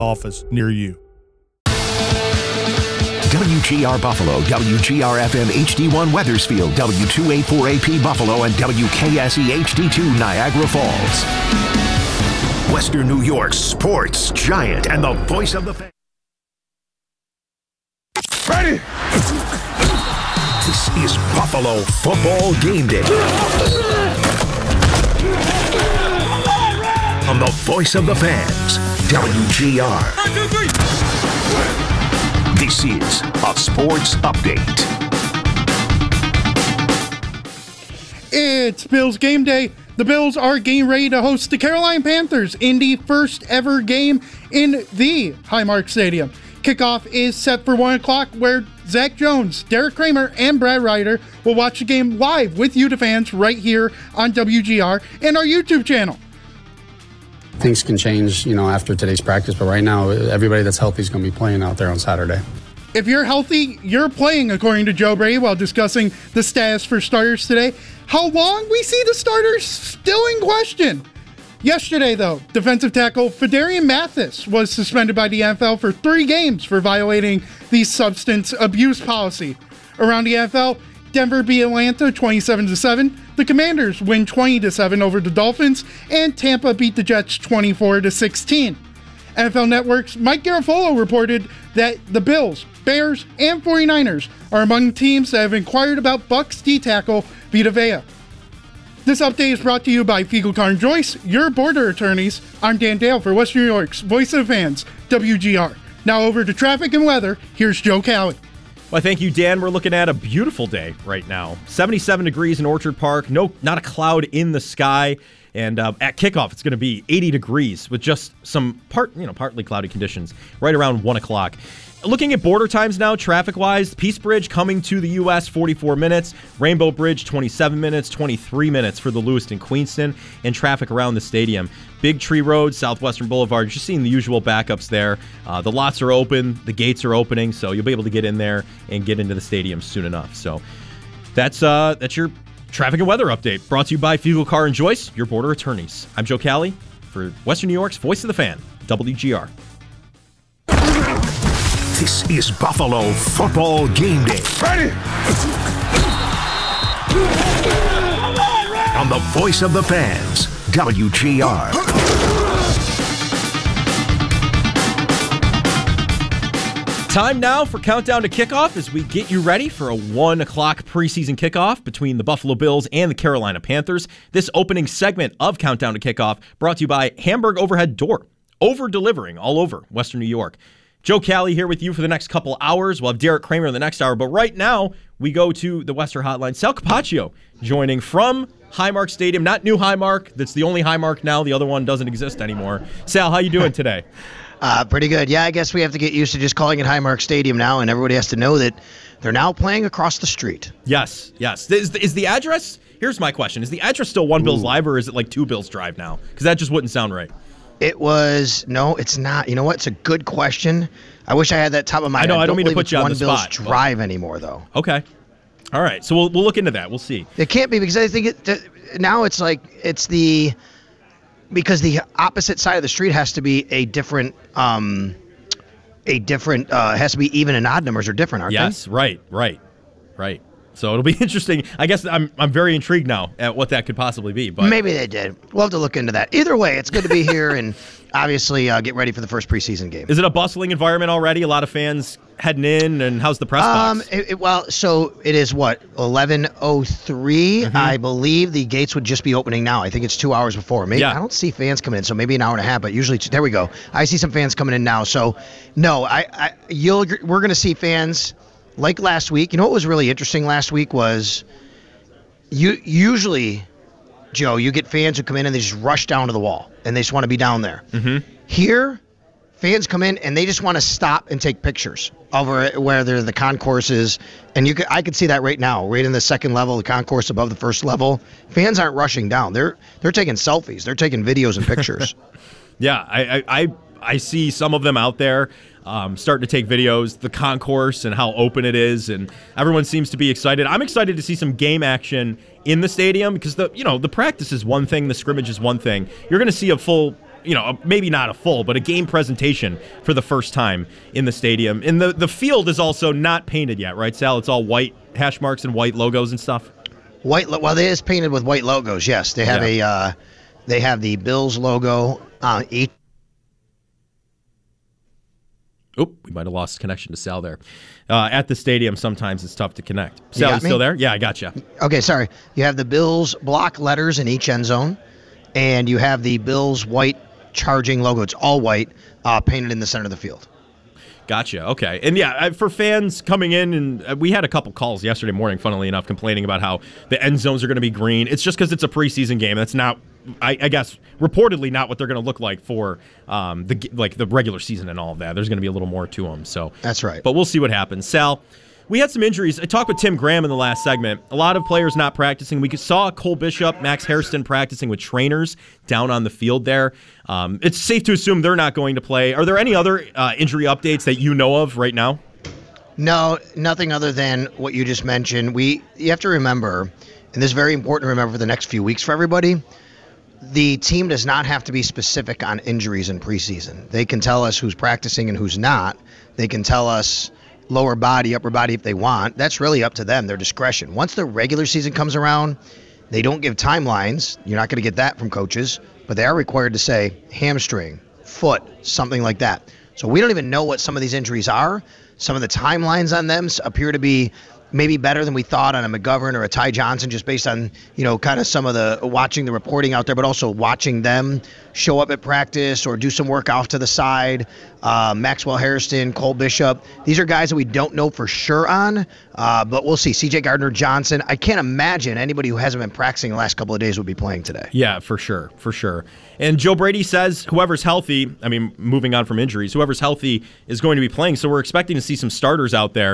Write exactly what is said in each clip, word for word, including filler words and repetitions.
office near you. W G R Buffalo, W G R F M H D one Wethersfield, W two eighty-four A P Buffalo, and W K S E H D two Niagara Falls. Western New York's sports giant and the voice of the fan. Ready! This is Buffalo Football Game Day. On the voice of the fans, W G R. One, two, three. This is a sports update. It's Bills game day. The Bills are getting ready to host the Carolina Panthers in the first ever game in the Highmark Stadium. Kickoff is set for one o'clock, where Zach Jones, Derek Kramer, and Brad Ryder will watch the game live with you, the fans, right here on W G R and our YouTube channel. Things can change, you know, after today's practice, but right now, everybody that's healthy is going to be playing out there on Saturday. If you're healthy, you're playing, according to Joe Brady, while discussing the status for starters today. How long? We see the starters still in question. Yesterday, though, defensive tackle Fedarian Mathis was suspended by the N F L for three games for violating the substance abuse policy. Around the N F L, Denver beat Atlanta twenty-seven to seven. The Commanders win twenty to seven over the Dolphins, and Tampa beat the Jets twenty-four to sixteen. N F L Network's Mike Garafolo reported that the Bills, Bears, and 49ers are among the teams that have inquired about Bucs D-tackle Vita Vea. This update is brought to you by Fiegel Carr and Joyce, your border attorneys. I'm Dan Dale for Western New York's Voice of the Fans, W G R. Now over to traffic and weather. Here's Joe Cali. Well, thank you, Dan. We're looking at a beautiful day right now. seventy-seven degrees in Orchard Park. No, not a cloud in the sky. And uh, at kickoff, it's going to be eighty degrees with just some part, you know, partly cloudy conditions right around one o'clock. Looking at border times now, traffic-wise, Peace Bridge coming to the U S, forty-four minutes. Rainbow Bridge, twenty-seven minutes. twenty-three minutes for the Lewiston Queenston. And traffic around the stadium. Big Tree Road, Southwestern Boulevard, just seeing the usual backups there. Uh, the lots are open. The gates are opening, so you'll be able to get in there and get into the stadium soon enough. So that's uh, that's your traffic and weather update, brought to you by Fiegel Carr and Joyce, your border attorneys. I'm Joe Cali for Western New York's Voice of the Fan, W G R. This is Buffalo Football Game Day. Ready! On the voice of the fans, W G R. Time now for Countdown to Kickoff as we get you ready for a one o'clock preseason kickoff between the Buffalo Bills and the Carolina Panthers. This opening segment of Countdown to Kickoff brought to you by Hamburg Overhead Door, over-delivering all over Western New York. Joe Cali here with you for the next couple hours. We'll have Derek Kramer in the next hour, but right now we go to the Western Hotline. Sal Capaccio joining from Highmark Stadium, not new Highmark. That's the only Highmark now. The other one doesn't exist anymore. Sal, how you doing today? Uh, pretty good. Yeah, I guess we have to get used to just calling it Highmark Stadium now, and everybody has to know that they're now playing across the street. Yes, yes. Is, is the address, here's my question, is the address still one Bills Ooh. Live, or is it like two Bills Drive now? Because that just wouldn't sound right. It was, no, it's not. You know what? It's a good question. I wish I had that top of my head. I know, I don't, I don't mean to put it's you on one the Bills spot. Drive but... anymore, though. Okay. All right. So we'll we'll look into that. We'll see. It can't be, because I think it, now it's like, it's the, because the opposite side of the street has to be a different, um, a different, uh, has to be even and odd numbers are different, aren't yes, they? Yes, right, right, right. So it'll be interesting. I guess I'm I'm very intrigued now at what that could possibly be. But maybe they did. We'll have to look into that. Either way, it's good to be here and obviously uh, get ready for the first preseason game. Is it a bustling environment already? A lot of fans heading in, and how's the press um, box? It, it, well, so it is what, eleven oh three? Mm-hmm. I believe the gates would just be opening now. I think it's two hours before. Maybe yeah. I don't see fans coming in, so maybe an hour and a half. But usually, there we go. I see some fans coming in now. So no, I, I you'll we're going to see fans. Like last week, you know what was really interesting last week was you usually, Joe, you get fans who come in and they just rush down to the wall and they just want to be down there. Mm-hmm. Here, fans come in and they just want to stop and take pictures over where the concourse is. And you could, I could see that right now, right in the second level, the concourse above the first level. Fans aren't rushing down. They're they're taking selfies. They're taking videos and pictures. yeah, I, I I see some of them out there. Um, starting to take videos, the concourse and how open it is, and everyone seems to be excited. I'm excited to see some game action in the stadium because the you know the practice is one thing, the scrimmage is one thing. You're going to see a full you know, maybe not a full, but a game presentation for the first time in the stadium. And the, the field is also not painted yet, right, Sal? It's all white hash marks and white logos and stuff. White, well, it is painted with white logos. Yes, they have yeah. a, uh, they have the Bills logo on each. Oop, we might have lost connection to Sal there. Uh, at the stadium, sometimes it's tough to connect. Sal, you, you still there? Yeah, I got you. Okay, sorry. You have the Bills block letters in each end zone, and you have the Bills white charging logo. It's all white, uh, painted in the center of the field. Gotcha. Okay. And yeah, for fans coming in, and we had a couple calls yesterday morning, funnily enough, complaining about how the end zones are going to be green. It's just because it's a preseason game. That's not, I, I guess, reportedly not what they're going to look like for um, the like the regular season and all of that. There's going to be a little more to them. So that's right. But we'll see what happens. Sal, we had some injuries. I talked with Tim Graham in the last segment. A lot of players not practicing. We saw Cole Bishop, Max Hairston practicing with trainers down on the field there. Um, it's safe to assume they're not going to play. Are there any other uh, injury updates that you know of right now? No, nothing other than what you just mentioned. We you have to remember, and this is very important to remember for the next few weeks for everybody, the team does not have to be specific on injuries in preseason. They can tell us who's practicing and who's not. They can tell us lower body, upper body if they want. That's really up to them, their discretion. Once the regular season comes around, they don't give timelines. You're not going to get that from coaches, but they are required to say hamstring, foot, something like that. So we don't even know what some of these injuries are. Some of the timelines on them appear to be maybe better than we thought on a McGovern or a Ty Johnson, just based on, you know, kind of some of the watching the reporting out there, but also watching them show up at practice or do some work off to the side. Uh, Maxwell Hairston, Cole Bishop, these are guys that we don't know for sure on, uh, but we'll see. C J Gardner-Johnson, I can't imagine anybody who hasn't been practicing the last couple of days would be playing today. Yeah, for sure, for sure. And Joe Brady says whoever's healthy, I mean, moving on from injuries, whoever's healthy is going to be playing, so we're expecting to see some starters out there.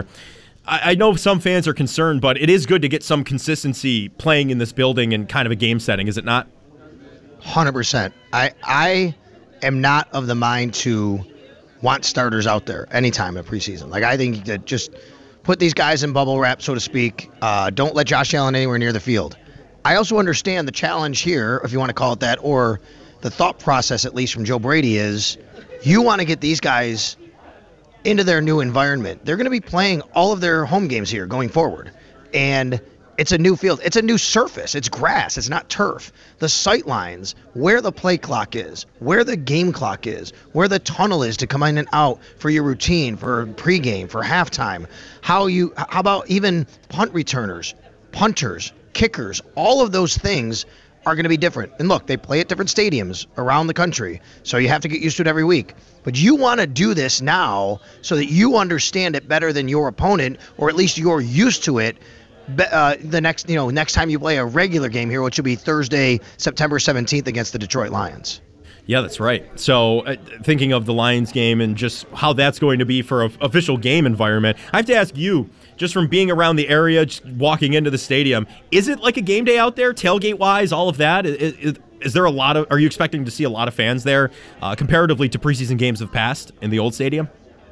I know some fans are concerned, but it is good to get some consistency playing in this building and kind of a game setting, is it not? one hundred percent. I I am not of the mind to want starters out there anytime in preseason. Like, I think that just put these guys in bubble wrap, so to speak. Uh, don't let Josh Allen anywhere near the field. I also understand the challenge here, if you want to call it that, or the thought process, at least from Joe Brady, is you want to get these guys into their new environment. They're going to be playing all of their home games here going forward. And it's a new field. It's a new surface. It's grass. It's not turf. The sight lines, where the play clock is, where the game clock is, where the tunnel is to come in and out for your routine, for pregame, for halftime. How you, how about even punt returners, punters, kickers, all of those things are going to be different. And look, they play at different stadiums around the country, so you have to get used to it every week. But you want to do this now so that you understand it better than your opponent, or at least you're used to it uh, the next, you know, next time you play a regular game here, which will be Thursday, September seventeenth against the Detroit Lions. Yeah, that's right. So uh, thinking of the Lions game and just how that's going to be for an official game environment, I have to ask you, just from being around the area, just walking into the stadium, is it like a game day out there, tailgate-wise, all of that? Is, is, is there a lot of, are you expecting to see a lot of fans there uh, comparatively to preseason games of past in the old stadium?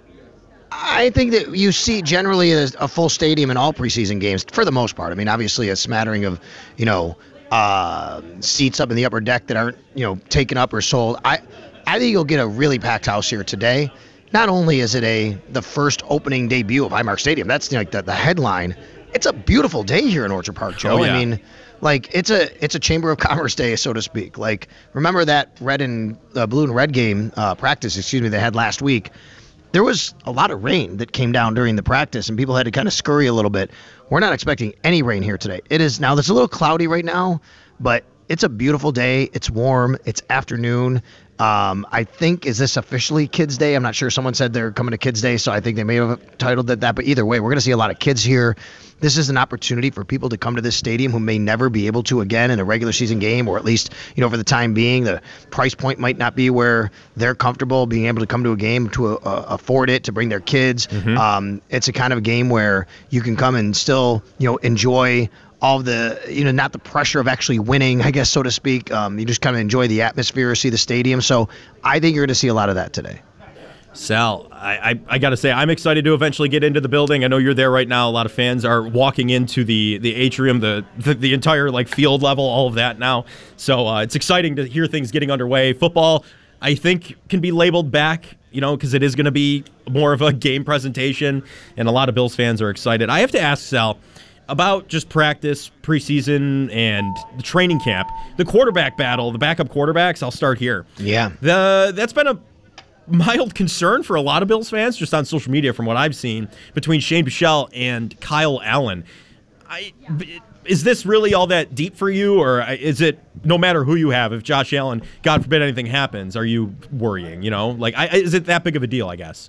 I think that you see generally a, a full stadium in all preseason games, for the most part. I mean, obviously a smattering of, you know, uh, seats up in the upper deck that aren't, you know, taken up or sold. I, I think you'll get a really packed house here today. Not only is it a the first opening debut of Highmark Stadium, that's like the, the headline. It's a beautiful day here in Orchard Park, Joe. Oh, yeah. I mean, like it's a it's a Chamber of Commerce day, so to speak. Like, remember that red and uh, blue and red game uh, practice, excuse me, they had last week. There was a lot of rain that came down during the practice, and people had to kind of scurry a little bit. We're not expecting any rain here today. It is now, it's a little cloudy right now, but it's a beautiful day. It's warm. It's afternoon. Um, I think, is this officially Kids Day? I'm not sure. Someone said they're coming to Kids Day, so I think they may have titled it that. But either way, we're going to see a lot of kids here. This is an opportunity for people to come to this stadium who may never be able to again in a regular season game, or at least, you know, for the time being. The price point might not be where they're comfortable being able to come to a game to uh, afford it, to bring their kids. Mm-hmm. Um, it's a kind of a game where you can come and still, you know, enjoy all of the, you know, not the pressure of actually winning, I guess, so to speak. Um, you just kind of enjoy the atmosphere, see the stadium. So I think you're going to see a lot of that today. Sal, I, I, I got to say, I'm excited to eventually get into the building. I know you're there right now. A lot of fans are walking into the, the atrium, the, the the entire like field level, all of that now. So uh, it's exciting to hear things getting underway. Football I think can be labeled back, you know, because it is going to be more of a game presentation, and a lot of Bills fans are excited. I have to ask, Sal, about just practice, preseason, and the training camp. The quarterback battle, the backup quarterbacks, I'll start here. Yeah. The That's been a mild concern for a lot of Bills fans, just on social media from what I've seen, between Shane Buechele and Kyle Allen. I, is this really all that deep for you, or is it no matter who you have, if Josh Allen, God forbid anything happens, are you worrying? You know, like, I, is it that big of a deal, I guess?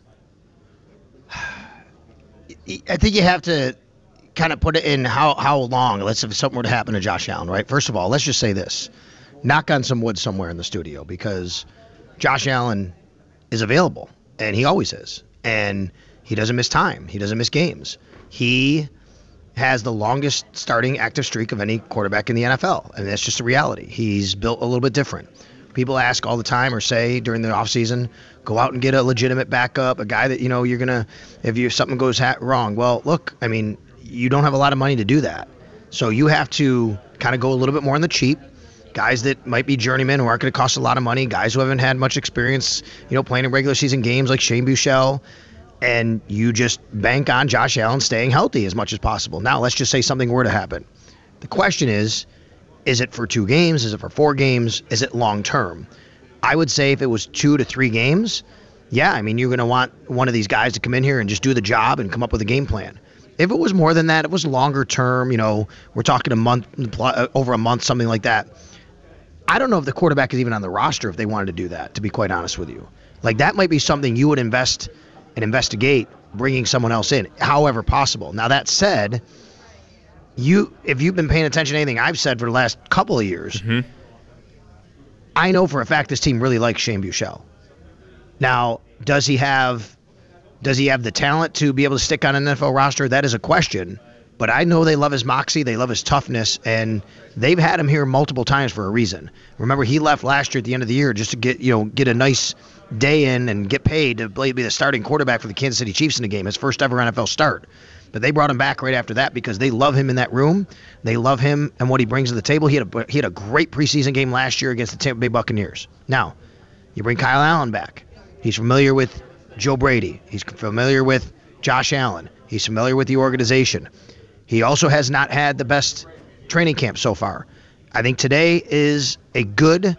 I think you have to kind of put it in how, how long. Let's if something were to happen to Josh Allen, right? First of all, let's just say this. Knock on some wood somewhere in the studio, because Josh Allen is available, and he always is. And he doesn't miss time. He doesn't miss games. He has the longest starting active streak of any quarterback in the N F L. I mean, that's just a reality. He's built a little bit different. People ask all the time or say during the offseason, go out and get a legitimate backup, a guy that, you know, you're going to, if you, something goes ha- wrong. Well, look, I mean, you don't have a lot of money to do that. So you have to kind of go a little bit more on the cheap. Guys that might be journeymen who aren't going to cost a lot of money, guys who haven't had much experience, you know, playing in regular season games like Shane Buechele, and you just bank on Josh Allen staying healthy as much as possible. Now, let's just say something were to happen. The question is, is it for two games? Is it for four games? Is it long term? I would say if it was two to three games, yeah, I mean, you're going to want one of these guys to come in here and just do the job and come up with a game plan. If it was more than that, it was longer term, you know, we're talking a month, over a month, something like that. I don't know if the quarterback is even on the roster if they wanted to do that, to be quite honest with you. Like, that might be something you would invest and investigate, bringing someone else in, however possible. Now, that said, you if you've been paying attention to anything I've said for the last couple of years, mm-hmm. I know for a fact this team really likes Shane Buechele. Now, does he have does he have the talent to be able to stick on an N F L roster? That is a question. But I know they love his moxie, they love his toughness, and they've had him here multiple times for a reason. Remember, he left last year at the end of the year just to get, you know, get a nice day in and get paid to be the starting quarterback for the Kansas City Chiefs in the game, his first ever N F L start. But they brought him back right after that because they love him in that room. They love him and what he brings to the table. He had a, he had a great preseason game last year against the Tampa Bay Buccaneers. Now, you bring Kyle Allen back. He's familiar with Joe Brady. He's familiar with Josh Allen. He's familiar with the organization. He also has not had the best training camp so far. I think today is a good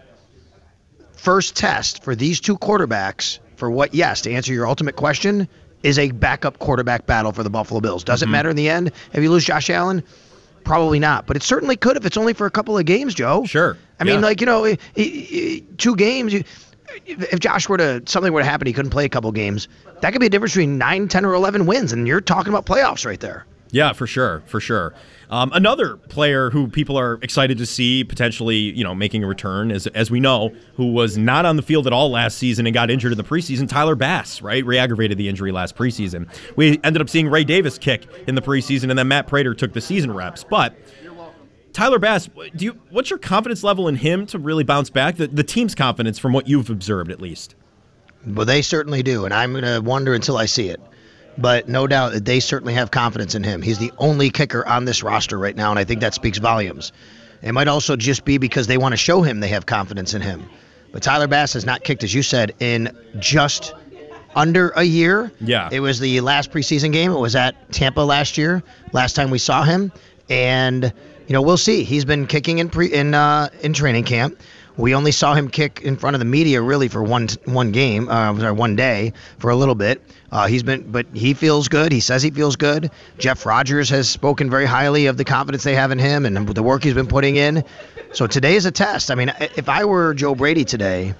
first test for these two quarterbacks for what, yes, to answer your ultimate question, is a backup quarterback battle for the Buffalo Bills. Does mm-hmm. it matter in the end if you lose Josh Allen? Probably not. But it certainly could if it's only for a couple of games, Joe. Sure. I yeah. mean, like, you know, it, it, two games, you, if Josh were to, something were to happen, he couldn't play a couple games, that could be a difference between nine, ten, or eleven wins, and you're talking about playoffs right there. Yeah, for sure, for sure. Um, another player who people are excited to see potentially, you know, making a return, is, as we know, who was not on the field at all last season and got injured in the preseason, Tyler Bass, right? Re-aggravated the injury last preseason. We ended up seeing Ray Davis kick in the preseason, and then Matt Prater took the season reps. But Tyler Bass, do you? What's your confidence level in him to really bounce back? The, the team's confidence, from what you've observed, at least. Well, they certainly do, and I'm going to wonder until I see it. But no doubt that they certainly have confidence in him. He's the only kicker on this roster right now, and I think that speaks volumes. It might also just be because they want to show him they have confidence in him. But Tyler Bass has not kicked, as you said, in just under a year. Yeah. It was the last preseason game. It was at Tampa last year, last time we saw him. And, you know, we'll see. He's been kicking in pre in uh, in training camp. We only saw him kick in front of the media really for one one game, uh, sorry, one day for a little bit. Uh, he's been, but he feels good. He says he feels good. Jeff Rodgers has spoken very highly of the confidence they have in him and the work he's been putting in. So today is a test. I mean, if I were Joe Brady today,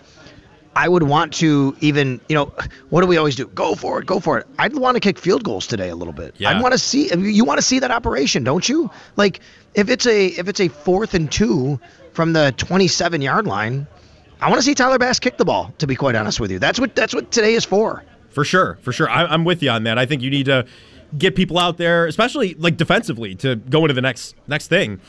I would want to even, you know, what do we always do? Go for it, go for it. I'd want to kick field goals today a little bit. Yeah. I'd want to see. You want to see that operation, don't you? Like if it's a if it's a fourth and two from the twenty-seven yard line, I want to see Tyler Bass kick the ball, to be quite honest with you. That's what that's what today is for. For sure, for sure. I, I'm with you on that. I think you need to get people out there, especially like defensively, to go into the next next thing.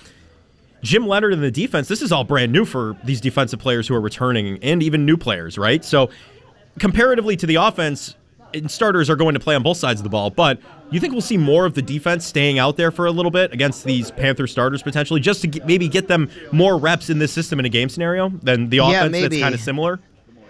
Jim Leonard and the defense, this is all brand new for these defensive players who are returning, and even new players, right? So comparatively to the offense, and starters are going to play on both sides of the ball, but you think we'll see more of the defense staying out there for a little bit against these Panther starters potentially, just to get, maybe get them more reps in this system in a game scenario than the yeah, offense maybe. that's kind of similar?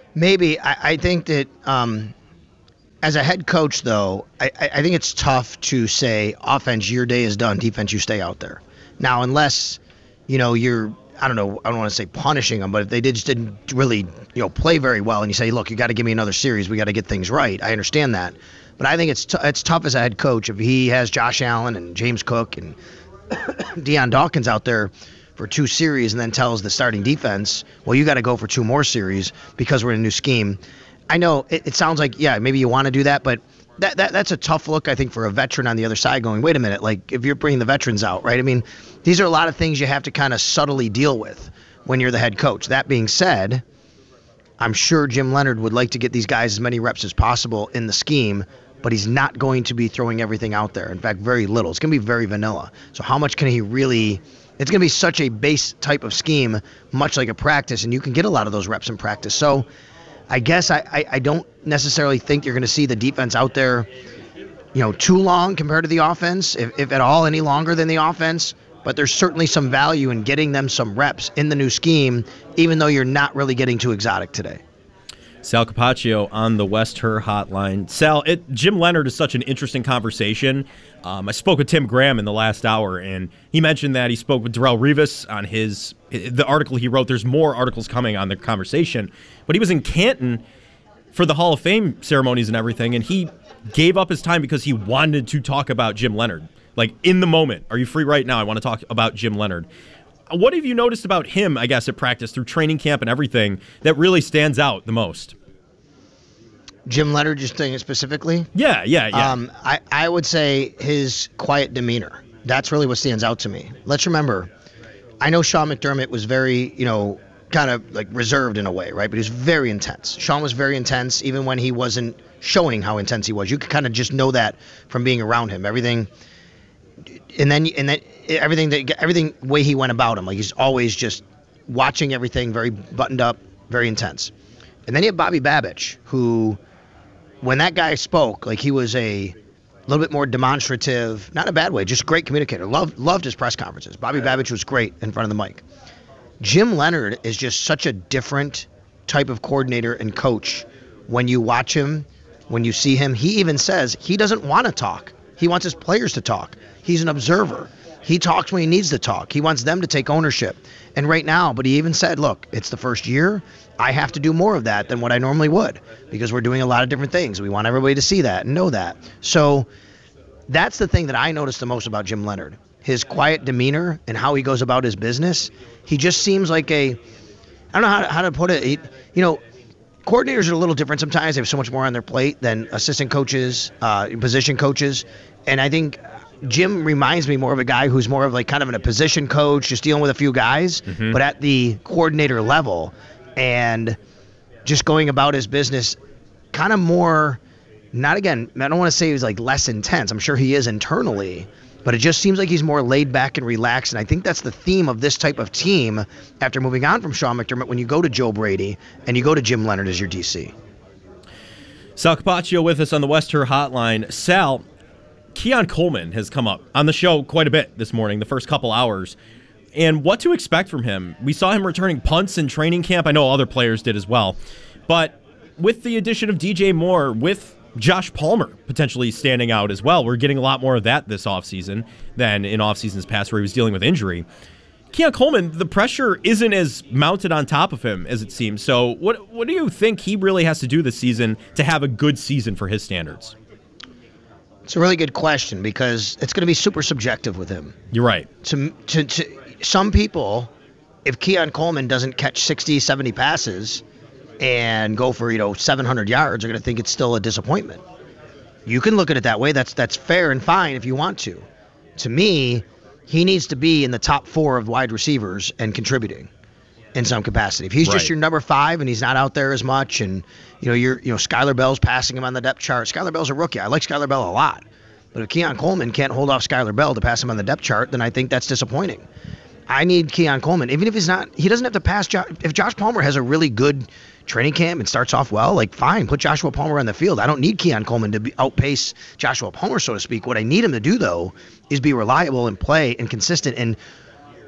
Maybe. I, I think that um, as a head coach, though, I, I think it's tough to say offense, your day is done, defense, you stay out there. Now, unless, you know, you're, I don't know, I don't want to say punishing them, but if they did, just didn't really, you know, play very well and you say, look, you got to give me another series, we got to get things right. I understand that. But I think it's t- it's tough as a head coach if he has Josh Allen and James Cook and Deion Dawkins out there for two series and then tells the starting defense, well, you got to go for two more series because we're in a new scheme. I know it, it sounds like, yeah, maybe you want to do that, but that, that that's a tough look, I think, for a veteran on the other side going, wait a minute, like if you're bringing the veterans out, right? I mean, these are a lot of things you have to kind of subtly deal with when you're the head coach. That being said, I'm sure Jim Leonhard would like to get these guys as many reps as possible in the scheme, but he's not going to be throwing everything out there. In fact, very little. It's going to be very vanilla. So how much can he really – it's going to be such a base type of scheme, much like a practice, and you can get a lot of those reps in practice. So I guess I, I, I don't necessarily think you're going to see the defense out there, you know, too long compared to the offense, if, if at all any longer than the offense. But there's certainly some value in getting them some reps in the new scheme, even though you're not really getting too exotic today. Sal Capaccio on the West Her Hotline. Sal, it, Jim Leonhard is such an interesting conversation. Um, I spoke with Tim Graham in the last hour, and he mentioned that he spoke with Darrelle Revis on his the article he wrote. There's more articles coming on the conversation. But he was in Canton for the Hall of Fame ceremonies and everything, and he gave up his time because he wanted to talk about Jim Leonhard. Like, in the moment, are you free right now? I want to talk about Jim Leonhard. What have you noticed about him, I guess, at practice through training camp and everything that really stands out the most? Jim Leonhard, just saying it specifically? Yeah, yeah, yeah. Um, I, I would say his quiet demeanor. That's really what stands out to me. Let's remember, I know Sean McDermott was very, you know, kind of like reserved in a way, right? But he was very intense. Sean was very intense even when he wasn't showing how intense he was. You could kind of just know that from being around him. Everything... And then, and then everything that everything way he went about him, like he's always just watching everything, very buttoned up, very intense. And then you have Bobby Babich, who, when that guy spoke, like he was a little bit more demonstrative, not in a bad way, just a great communicator. Loved loved his press conferences. Bobby Babich was great in front of the mic. Jim Leonhard is just such a different type of coordinator and coach. When you watch him, when you see him, he even says he doesn't want to talk. He wants his players to talk. He's an observer. He talks when he needs to talk. He wants them to take ownership. And right now, but he even said, look, it's the first year. I have to do more of that than what I normally would because we're doing a lot of different things. We want everybody to see that and know that. So that's the thing that I noticed the most about Jim Leonhard. His quiet demeanor and how he goes about his business. He just seems like a, I don't know how to, how to put it. He, you know, coordinators are a little different sometimes. They have so much more on their plate than assistant coaches, uh, position coaches. And I think Jim reminds me more of a guy who's more of like kind of in a position coach, just dealing with a few guys, mm-hmm. but at the coordinator level and just going about his business kind of more, not again, I don't want to say he's like less intense. I'm sure he is internally, but it just seems like he's more laid back and relaxed. And I think that's the theme of this type of team after moving on from Sean McDermott when you go to Joe Brady and you go to Jim Leonhard as your D C. Sal Capaccio with us on the West Her Hotline. Sal, Keon Coleman has come up on the show quite a bit this morning, the first couple hours. And what to expect from him? We saw him returning punts in training camp. I know other players did as well. But with the addition of D J Moore, with Josh Palmer potentially standing out as well, we're getting a lot more of that this offseason than in off seasons past where he was dealing with injury. Keon Coleman, the pressure isn't as mounted on top of him as it seems. So what what do you think he really has to do this season to have a good season for his standards? It's a really good question because it's going to be super subjective with him. You're right. To, to, to some people, if Keon Coleman doesn't catch sixty, seventy passes and go for, you know, seven hundred yards, they're going to think it's still a disappointment. You can look at it that way. That's that's fair and fine if you want to. To me, he needs to be in the top four of wide receivers and contributing in some capacity. If he's right. just your number five and he's not out there as much, and you know you're you know Skylar Bell's passing him on the depth chart. Skylar Bell's a rookie. I like Skylar Bell a lot, but if Keon Coleman can't hold off Skylar Bell to pass him on the depth chart, then I think that's disappointing. I need Keon Coleman, even if he's not. He doesn't have to pass. Jo- if Josh Palmer has a really good training camp and starts off well, like fine, put Joshua Palmer on the field. I don't need Keon Coleman to be, outpace Joshua Palmer, so to speak. What I need him to do though is be reliable and play and consistent and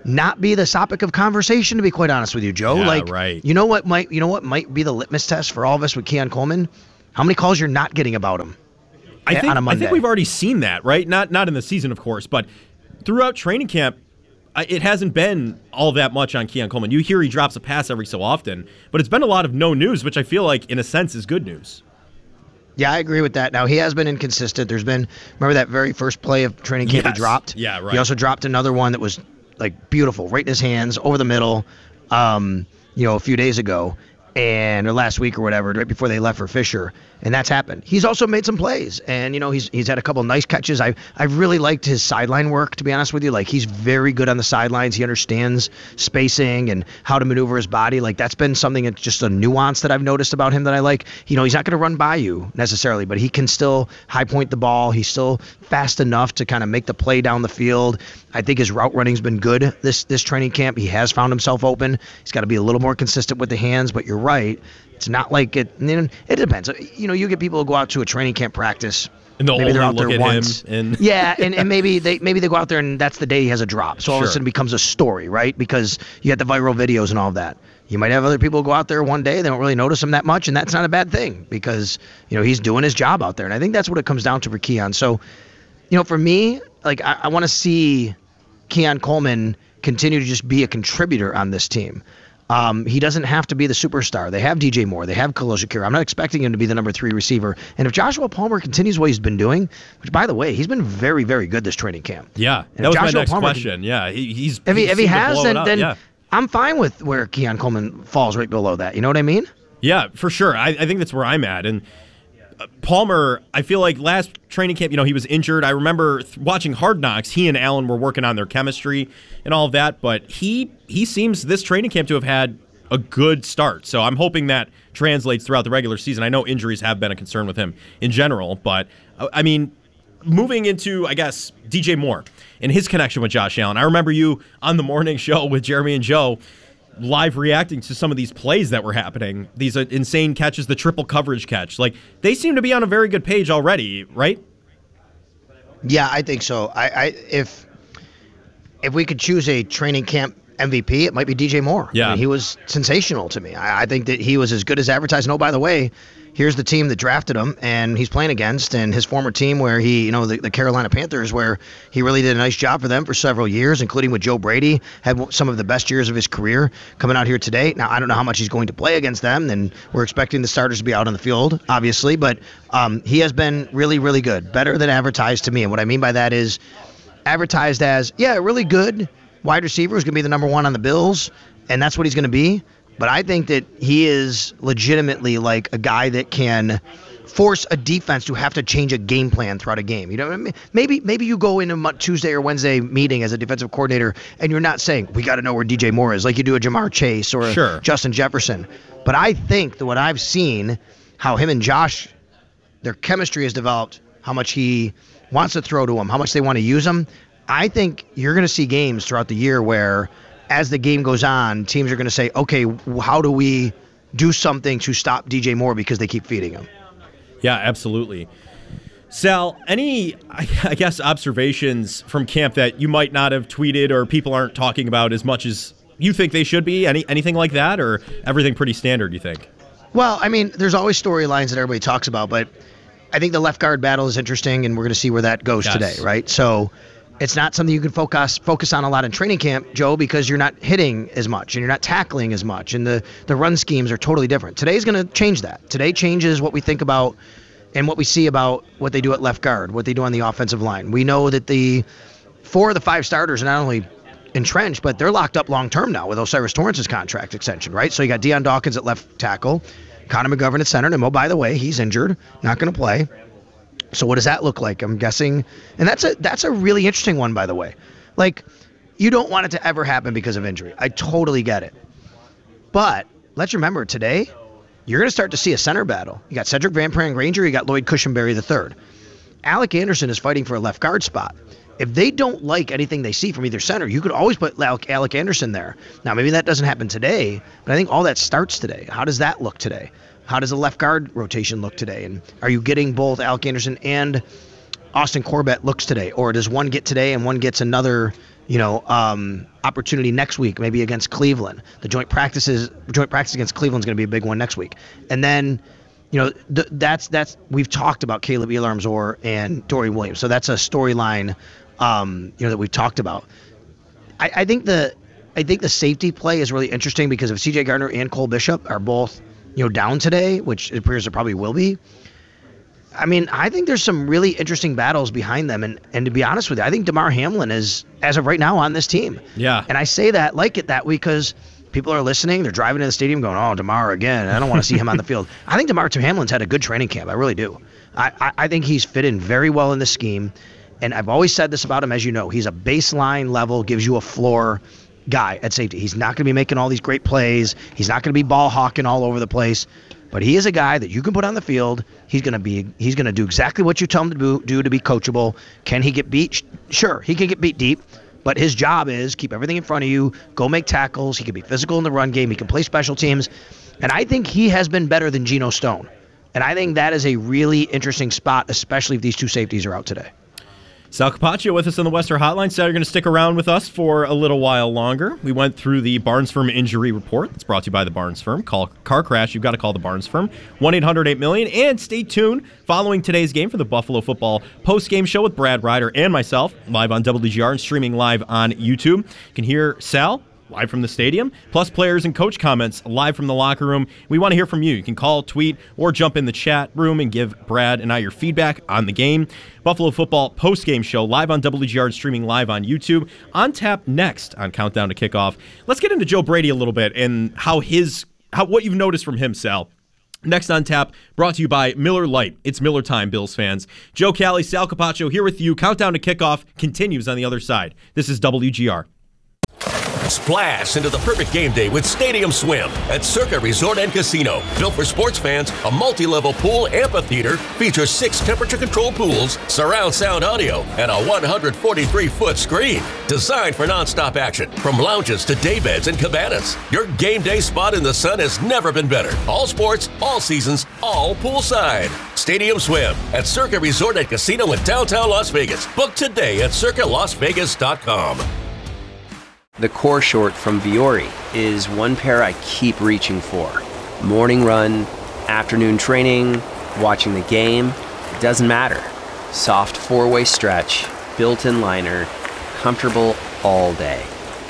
not be the topic of conversation, to be quite honest with you, Joe. Yeah, like, right. you know what might you know what might be the litmus test for all of us with Keon Coleman? How many calls you're not getting about him? I think on a Monday. I think we've already seen that, right? Not not in the season, of course, but throughout training camp, it hasn't been all that much on Keon Coleman. You hear he drops a pass every so often, but it's been a lot of no news, which I feel like, in a sense, is good news. Yeah, I agree with that. Now, he has been inconsistent. There's been, remember that very first play of training camp yes. he dropped? Yeah, right. He also dropped another one that was, like, beautiful, right in his hands, over the middle, um, you know, a few days ago, and or last week or whatever, right before they left for Fisher, and that's happened. He's also made some plays, and, you know, he's he's had a couple nice catches. I I really liked his sideline work, to be honest with you. Like, he's very good on the sidelines. He understands spacing and how to maneuver his body. Like, that's been something that's just a nuance that I've noticed about him that I like. You know, he's not going to run by you necessarily, but he can still high point the ball. He's still fast enough to kind of make the play down the field. I think his route running's been good this this training camp. He has found himself open. He's got to be a little more consistent with the hands, but you're right. It's not like it. It depends. You know, you get people who go out to a training camp practice. And they'll maybe they're out look there at once. him and yeah, and, and maybe they maybe they go out there and that's the day he has a drop. So all Sure. of a sudden it becomes a story, right? Because you get the viral videos and all of that. You might have other people go out there one day, they don't really notice him that much, and that's not a bad thing because, you know, he's doing his job out there. And I think that's what it comes down to for Keon. So, you know, for me, like I, I want to see Keon Coleman continue to just be a contributor on this team. Um, he doesn't have to be the superstar. They have D J Moore. They have Khalil Shakir. I'm not expecting him to be the number three receiver. And if Joshua Palmer continues what he's been doing, which, by the way, he's been very, very good this training camp. Yeah, and that was Joshua my next Palmer question. Can, yeah, he, he's if he, he if he has, then, then yeah. I'm fine with where Keon Coleman falls right below that. You know what I mean? Yeah, for sure. I, I think that's where I'm at. And uh, Palmer, I feel like last training camp, you know, he was injured. I remember th- watching Hard Knocks. He and Allen were working on their chemistry and all of that. But he he seems this training camp to have had a good start. So I'm hoping that translates throughout the regular season. I know injuries have been a concern with him in general, but I mean, moving into, I guess, D J Moore and his connection with Josh Allen. I remember you on the morning show with Jeremy and Joe live reacting to some of these plays that were happening, these insane catches, the triple coverage catch. Like, they seem to be on a very good page already, right? Yeah, I think so. I, I if if we could choose a training camp M V P, it might be D J Moore. Yeah. I mean, he was sensational to me. I, I think that he was as good as advertised. And oh, by the way, here's the team that drafted him and he's playing against, and his former team where he, you know, the, the Carolina Panthers, where he really did a nice job for them for several years, including with Joe Brady, had some of the best years of his career coming out here today. Now, I don't know how much he's going to play against them, and we're expecting the starters to be out on the field, obviously, but um, he has been really, really good, better than advertised to me. And what I mean by that is advertised as, yeah, really good wide receiver who's going to be the number one on the Bills, and that's what he's going to be. But I think that he is legitimately like a guy that can force a defense to have to change a game plan throughout a game. You know, maybe maybe you go into a Tuesday or Wednesday meeting as a defensive coordinator and you're not saying, we got to know where D J Moore is, like you do a Jamar Chase or sure. a Justin Jefferson. But I think that what I've seen, how him and Josh, their chemistry has developed, how much he wants to throw to him, how much they want to use him, I think you're going to see games throughout the year where, as the game goes on, teams are going to say, okay, how do we do something to stop D J Moore because they keep feeding him? Yeah, absolutely. Sal, any, I guess, observations from camp that you might not have tweeted or people aren't talking about as much as you think they should be? Any Anything like that, or everything pretty standard, you think? Well, I mean, there's always storylines that everybody talks about, but I think the left guard battle is interesting, and we're going to see where that goes yes. today, right? So it's not something you can focus focus on a lot in training camp, Joe, because you're not hitting as much and you're not tackling as much, and the, the run schemes are totally different. Today's going to change that. Today changes what we think about and what we see about what they do at left guard, what they do on the offensive line. We know that the four of the five starters are not only entrenched, but they're locked up long-term now with Osiris Torrance's contract extension, right? So you got Deion Dawkins at left tackle, Connor McGovern at center, and oh, by the way, he's injured, not going to play. So what does that look like? I'm guessing, and that's a that's a really interesting one, by the way. Like, you don't want it to ever happen because of injury. I totally get it. But let's remember, today, you're going to start to see a center battle. You got Cedric Van Pran-Granger, you got Lloyd Cushenberry the third. Alec Anderson is fighting for a left guard spot. If they don't like anything they see from either center, you could always put Alec, Alec Anderson there. Now, maybe that doesn't happen today, but I think all that starts today. How does that look today? How does the left guard rotation look today? And are you getting both Alec Anderson and Austin Corbett looks today? Or does one get today and one gets another you know, um, opportunity next week, maybe against Cleveland. The joint practices, joint practice against Cleveland is going to be a big one next week. And then, you know, th- that's that's we've talked about Caleb Elarmzor and Dorian Williams, so that's a storyline, um, you know, that we've talked about. I, I think the I think the safety play is really interesting because if C J Gardner and Cole Bishop are both, you know, down today, which it appears they probably will be. I mean, I think there's some really interesting battles behind them. And, and to be honest with you, I think Damar Hamlin is, as of right now, on this team. Yeah. And I say that, like it that way, because people are listening. They're driving to the stadium going, oh, Damar again. I don't want to see him on the field. I think Damar Hamlin's had a good training camp. I really do. I, I, I think he's fit in very well in the scheme. And I've always said this about him, as you know. He's a baseline level, gives you a floor guy at safety. He's not going to be making all these great plays. He's not going to be ball hawking all over the place. But he is a guy that you can put on the field. He's going to be. He's going to do exactly what you tell him to do, do to be coachable. Can he get beat? Sure, he can get beat deep. But his job is keep everything in front of you, go make tackles. He can be physical in the run game. He can play special teams. And I think he has been better than Geno Stone. And I think that is a really interesting spot, especially if these two safeties are out today. Sal Capaccio with us on the Western Hotline. Sal, you're going to stick around with us for a little while longer. We went through the Barnes Firm injury report. It's brought to you by the Barnes Firm. Call car crash, you've got to call the Barnes Firm. one eight hundred eight million. And stay tuned following today's game for the Buffalo Football post-game show with Brad Ryder and myself, live on W G R and streaming live on YouTube. You can hear Sal live from the stadium, plus players and coach comments live from the locker room. We want to hear from you. You can call, tweet, or jump in the chat room and give Brad and I your feedback on the game. Buffalo Football post-game show live on W G R, streaming live on YouTube. On tap next on Countdown to Kickoff. Let's get into Joe Brady a little bit and how his how what you've noticed from him, Sal. Next on tap, brought to you by Miller Lite. It's Miller time, Bills fans. Joe Cali, Sal Capaccio here with you. Countdown to Kickoff continues on the other side. This is W G R. Splash into the perfect game day with Stadium Swim at Circa Resort and Casino. Built for sports fans, a multi-level pool amphitheater features six temperature-controlled pools, surround sound audio, and a one hundred forty-three foot screen. Designed for non-stop action, from lounges to daybeds and cabanas. Your game day spot in the sun has never been better. All sports, all seasons, all poolside. Stadium Swim at Circa Resort and Casino in downtown Las Vegas. Book today at circa las vegas dot com. The core short from Vuori is one pair I keep reaching for. Morning run, afternoon training, watching the game, it doesn't matter. Soft four-way stretch, built-in liner, comfortable all day.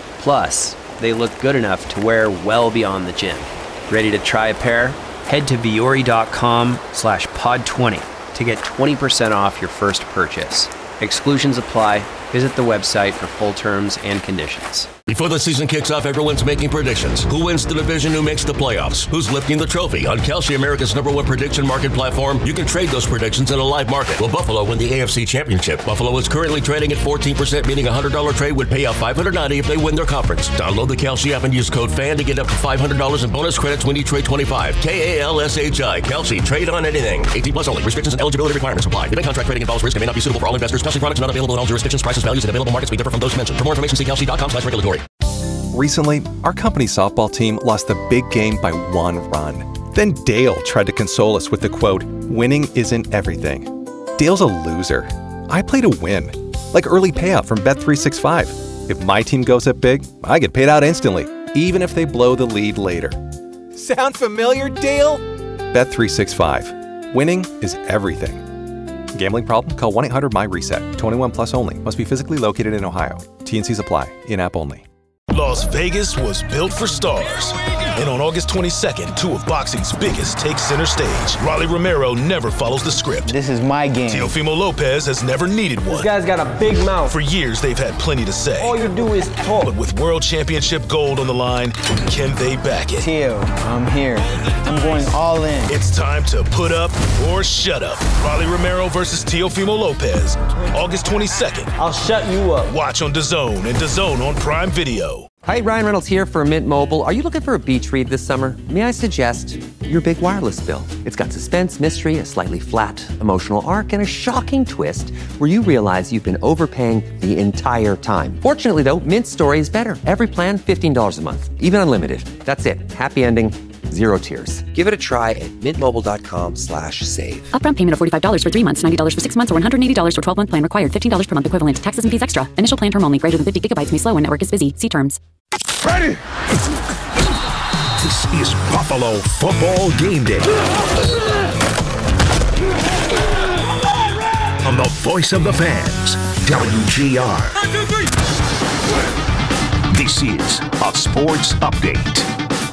Plus, they look good enough to wear well beyond the gym. Ready to try a pair? Head to vuori.com slash pod 20 to get twenty percent off your first purchase. Exclusions apply. Visit the website for full terms and conditions. Before the season kicks off, everyone's making predictions. Who wins the division? Who makes the playoffs? Who's lifting the trophy? On Kalshi, America's number one prediction market platform, you can trade those predictions in a live market. Will Buffalo win the A F C Championship? Buffalo is currently trading at fourteen percent, meaning a one hundred dollars trade would pay out five hundred ninety dollars if they win their conference. Download the Kalshi app and use code FAN to get up to five hundred dollars in bonus credits when you trade twenty-five. K A L S H I. Kalshi. Trade on anything. eighteen plus only. Restrictions and eligibility requirements apply. Event contract trading involves risk and may not be suitable for all investors. Kalshi products are not available in all jurisdictions. Prices, values, and available markets may differ from those mentioned. For more information, see kalshi dot com slash regulatory. Recently, our company softball team lost the big game by one run. Then Dale tried to console us with the quote, "Winning isn't everything." Dale's a loser. I play to win. Like early payout from Bet three sixty-five. If my team goes up big, I get paid out instantly, even if they blow the lead later. Sound familiar, Dale? Bet three sixty-five. Winning is everything. Gambling problem? Call one eight hundred my reset. twenty-one plus only. Must be physically located in Ohio. T and C's apply. In-app only. Las Vegas was built for stars. And on August twenty-second, two of boxing's biggest take center stage. Rolly Romero never follows the script. This is my game. Teofimo Lopez has never needed one. This guy's got a big mouth. For years, they've had plenty to say. All you do is talk. But with World Championship gold on the line, can they back it? Teo, I'm here. I'm going all in. It's time to put up or shut up. Rolly Romero versus Teofimo Lopez. August twenty-second. I'll shut you up. Watch on DAZN and DAZN on Prime Video. Hi, Ryan Reynolds here for Mint Mobile. Are you looking for a beach read this summer? May I suggest your big wireless bill? It's got suspense, mystery, a slightly flat emotional arc, and a shocking twist where you realize you've been overpaying the entire time. Fortunately, though, Mint's story is better. Every plan, fifteen dollars a month, even unlimited. That's it. Happy ending. Zero tiers. Give it a try at mintmobile.com slash save. Upfront payment of forty-five dollars for three months, ninety dollars for six months, or one hundred eighty dollars for twelve-month plan required. fifteen dollars per month equivalent. Taxes and fees extra. Initial plan term only. Greater than fifty gigabytes may slow when network is busy. See terms. Ready? This is Buffalo Football Game Day. On the voice of the fans, W G R. This is a sports update.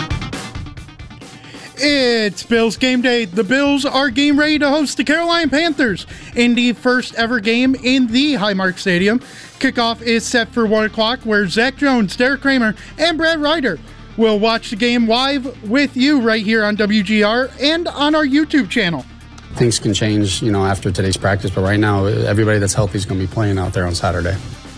It's Bills game day. The Bills are game ready to host the Carolina Panthers in the first ever game in the Highmark Stadium. Kickoff is set for one o'clock, where Zach Jones, Derek Kramer, and Brad Ryder will watch the game live with you right here on W G R and on our YouTube channel. Things can change, you know, after today's practice, but right now, everybody that's healthy is going to be playing out there on Saturday.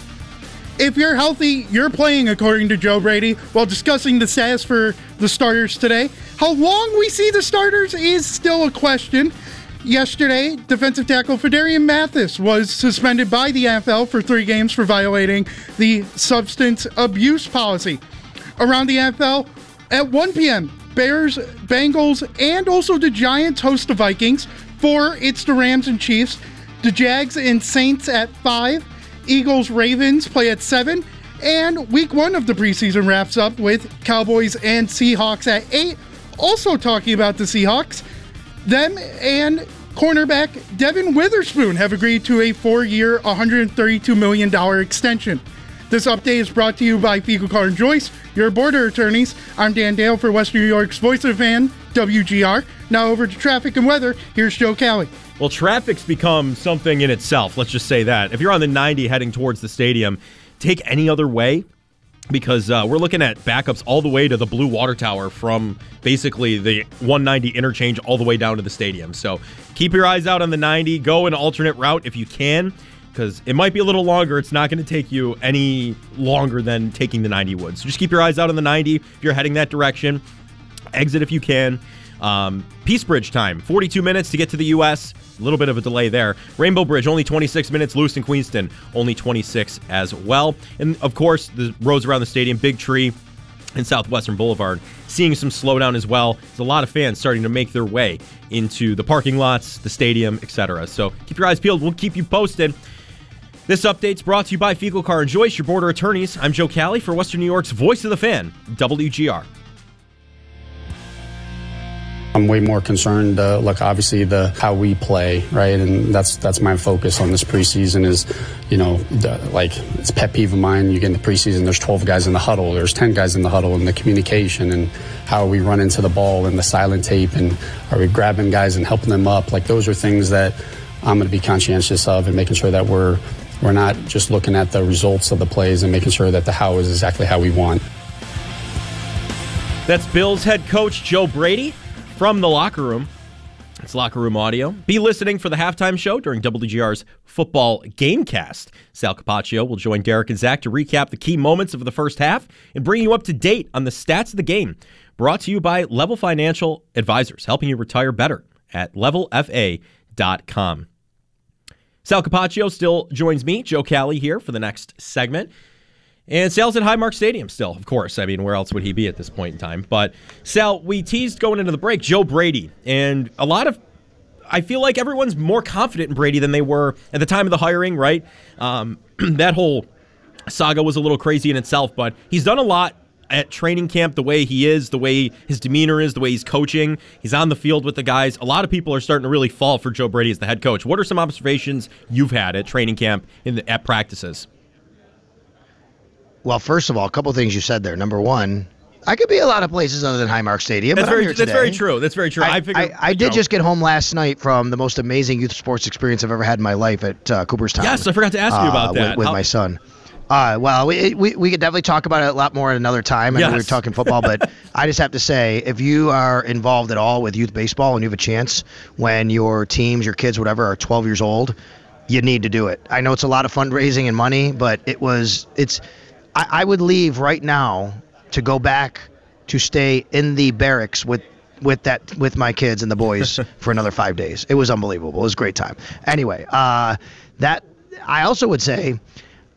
If you're healthy, you're playing, according to Joe Brady. While discussing the status for the starters today, how long we see the starters is still a question. Yesterday, defensive tackle Phidarian Mathis was suspended by the N F L for three games for violating the substance abuse policy. Around the N F L, at one p.m., Bears, Bengals, and also the Giants host the Vikings. Four, it's the Rams and Chiefs. The Jags and Saints at five. Eagles, Ravens play at seven. And week one of the preseason wraps up with Cowboys and Seahawks at eight. Also talking about the Seahawks, them and cornerback Devin Witherspoon have agreed to a four-year, one hundred thirty-two million dollars extension. This update is brought to you by Fiegel, Carr and Joyce, your border attorneys. I'm Dan Dale for Western New York's voice of the fan, W G R. Now over to traffic and weather. Here's Joe Cali. Well, traffic's become something in itself. Let's just say that. If you're on the ninety heading towards the stadium, take any other way, because uh, we're looking at backups all the way to the Blue Water Tower from basically the one ninety interchange all the way down to the stadium. So keep your eyes out on the ninety. Go an alternate route if you can, because it might be a little longer. It's not going to take you any longer than taking the ninety would. So just keep your eyes out on the ninety if you're heading that direction. Exit if you can. Um, Peace Bridge time, forty-two minutes to get to the U S A little bit of a delay there. Rainbow Bridge, only twenty-six minutes. Lewiston, Queenston, only twenty-six as well. And, of course, the roads around the stadium, Big Tree and Southwestern Boulevard, seeing some slowdown as well. There's a lot of fans starting to make their way into the parking lots, the stadium, et cetera. So keep your eyes peeled. We'll keep you posted. This update's brought to you by Fiegel, Carr and Joyce, your border attorneys. I'm Joe Cali for Western New York's voice of the fan, W G R. I'm way more concerned, uh, look, obviously, the how we play, right? And that's that's my focus on this preseason is, you know, the, like, it's a pet peeve of mine. You get in the preseason, there's twelve guys in the huddle, there's ten guys in the huddle, and the communication and how we run into the ball and the silent tape, and are we grabbing guys and helping them up? Like, those are things that I'm going to be conscientious of, and making sure that we're we're not just looking at the results of the plays and making sure that the how is exactly how we want. That's Bills head coach Joe Brady from the locker room. It's locker room audio. Be listening for the halftime show during W G R's football gamecast. Sal Capaccio will join Derek and Zach to recap the key moments of the first half and bring you up to date on the stats of the game. Brought to you by Level Financial Advisors, helping you retire better at level f a dot com. Sal Capaccio still joins me, Joe Cali, here for the next segment. And Sal's at Highmark Stadium still, of course. I mean, where else would he be at this point in time? But, Sal, we teased going into the break Joe Brady. And a lot of, I feel like everyone's more confident in Brady than they were at the time of the hiring, right? Um, that whole saga was a little crazy in itself, but he's done a lot at training camp, the way he is, the way his demeanor is, the way he's coaching. He's on the field with the guys. A lot of people are starting to really fall for Joe Brady as the head coach. What are some observations you've had at training camp in the, at practices? Well, first of all, a couple things you said there. Number one, I could be a lot of places other than Highmark Stadium. That's, but very, I'm here that's today. very true. That's very true. I, I, figured, I, I did know. just get home last night from the most amazing youth sports experience I've ever had in my life at uh, Cooperstown. Yes, I forgot to ask you about uh, that. With, with How- my son. Uh, well, we, we we could definitely talk about it a lot more at another time. I yes. know we were talking football, but I just have to say, if you are involved at all with youth baseball and you have a chance when your teams, your kids, whatever, are twelve years old, you need to do it. I know it's a lot of fundraising and money, but it was it's. I, I would leave right now to go back to stay in the barracks with with that with my kids and the boys for another five days. It was unbelievable. It was a great time. Anyway, uh, that I also would say.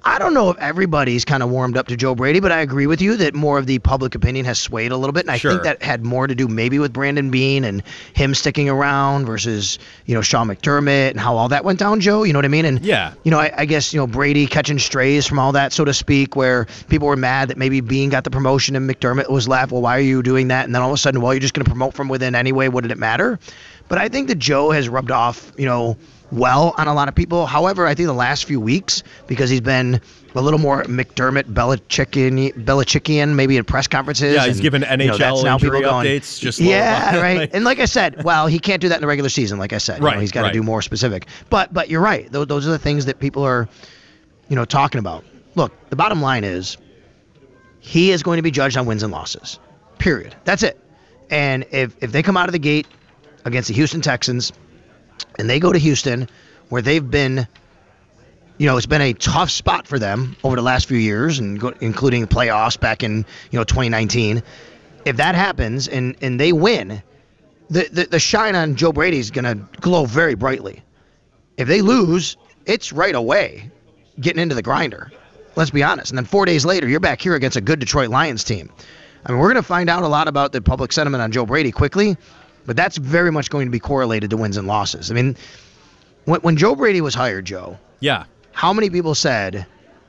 I don't know if everybody's kind of warmed up to Joe Brady, but I agree with you that more of the public opinion has swayed a little bit, and I Sure. think that had more to do maybe with Brandon Beane and him sticking around versus, you know, Sean McDermott and how all that went down, Joe. You know what I mean? And Yeah. you know, I, I guess, you know, Brady catching strays from all that, so to speak, where people were mad that maybe Beane got the promotion and McDermott was left. Well, why are you doing that? And then all of a sudden, well, you're just going to promote from within anyway. What did it matter? But I think that Joe has rubbed off, you know, well on a lot of people. However, I think the last few weeks, because he's been a little more McDermott, Belichickian, Belichickian maybe at press conferences. Yeah, he's and, given N H L you know, that's now injury people going, updates. Just yeah, right. And like I said, well, he can't do that in the regular season. Like I said, you Right, know, he's got to right. do more specific. But but you're right. Those, those are the things that people are, you know, talking about. Look, the bottom line is, he is going to be judged on wins and losses. Period. That's it. And if if they come out of the gate against the Houston Texans, and they go to Houston, where they've been, you know, it's been a tough spot for them over the last few years, and go, including the playoffs back in, you know, twenty nineteen. If that happens and, and they win, the, the, the shine on Joe Brady is going to glow very brightly. If they lose, it's right away getting into the grinder. Let's be honest. And then four days later, you're back here against a good Detroit Lions team. I mean, we're going to find out a lot about the public sentiment on Joe Brady quickly, but that's very much going to be correlated to wins and losses. I mean, when, when Joe Brady was hired, Joe, Yeah. how many people said,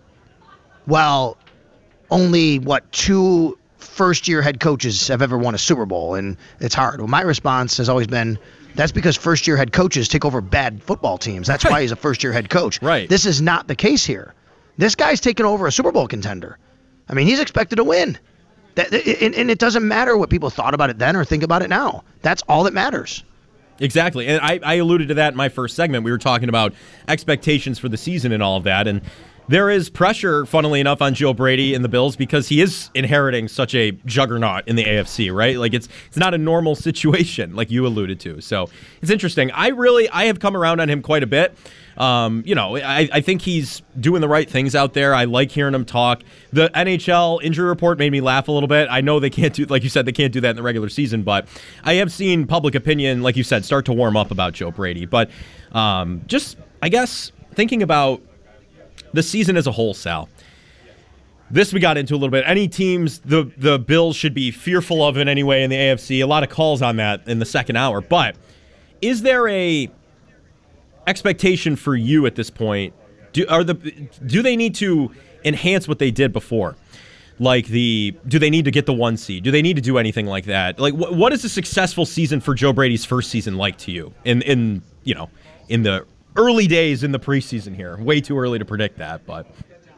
well, only, what, two first-year head coaches have ever won a Super Bowl, and it's hard? Well, my response has always been, that's because first-year head coaches take over bad football teams. That's why he's a first-year head coach. Right. This is not the case here. This guy's taken over a Super Bowl contender. I mean, he's expected to win. That, and, and it doesn't matter what people thought about it then or think about it now. That's all that matters. Exactly. And I, I alluded to that in my first segment. We were talking about expectations for the season and all of that. And there is pressure, funnily enough, on Joe Brady and the Bills because he is inheriting such a juggernaut in the A F C, right? Like, it's it's not a normal situation, like you alluded to. So it's interesting. I really, I have come around on him quite a bit. Um, you know, I, I think he's doing the right things out there. I like hearing him talk. The N H L injury report made me laugh a little bit. I know they can't do, like you said, they can't do that in the regular season, but I have seen public opinion, like you said, start to warm up about Joe Brady. But um, just, I guess, thinking about the season as a whole, Sal. This we got into a little bit. Any teams the the Bills should be fearful of in any way in the A F C. A lot of calls on that in the second hour. But is there a expectation for you at this point? Do are the do they need to enhance what they did before? Like the do they need to get the one seed? Do they need to do anything like that? Like what what is a successful season for Joe Brady's first season like to you? In in you know in the early days in the preseason here. Way too early to predict that, but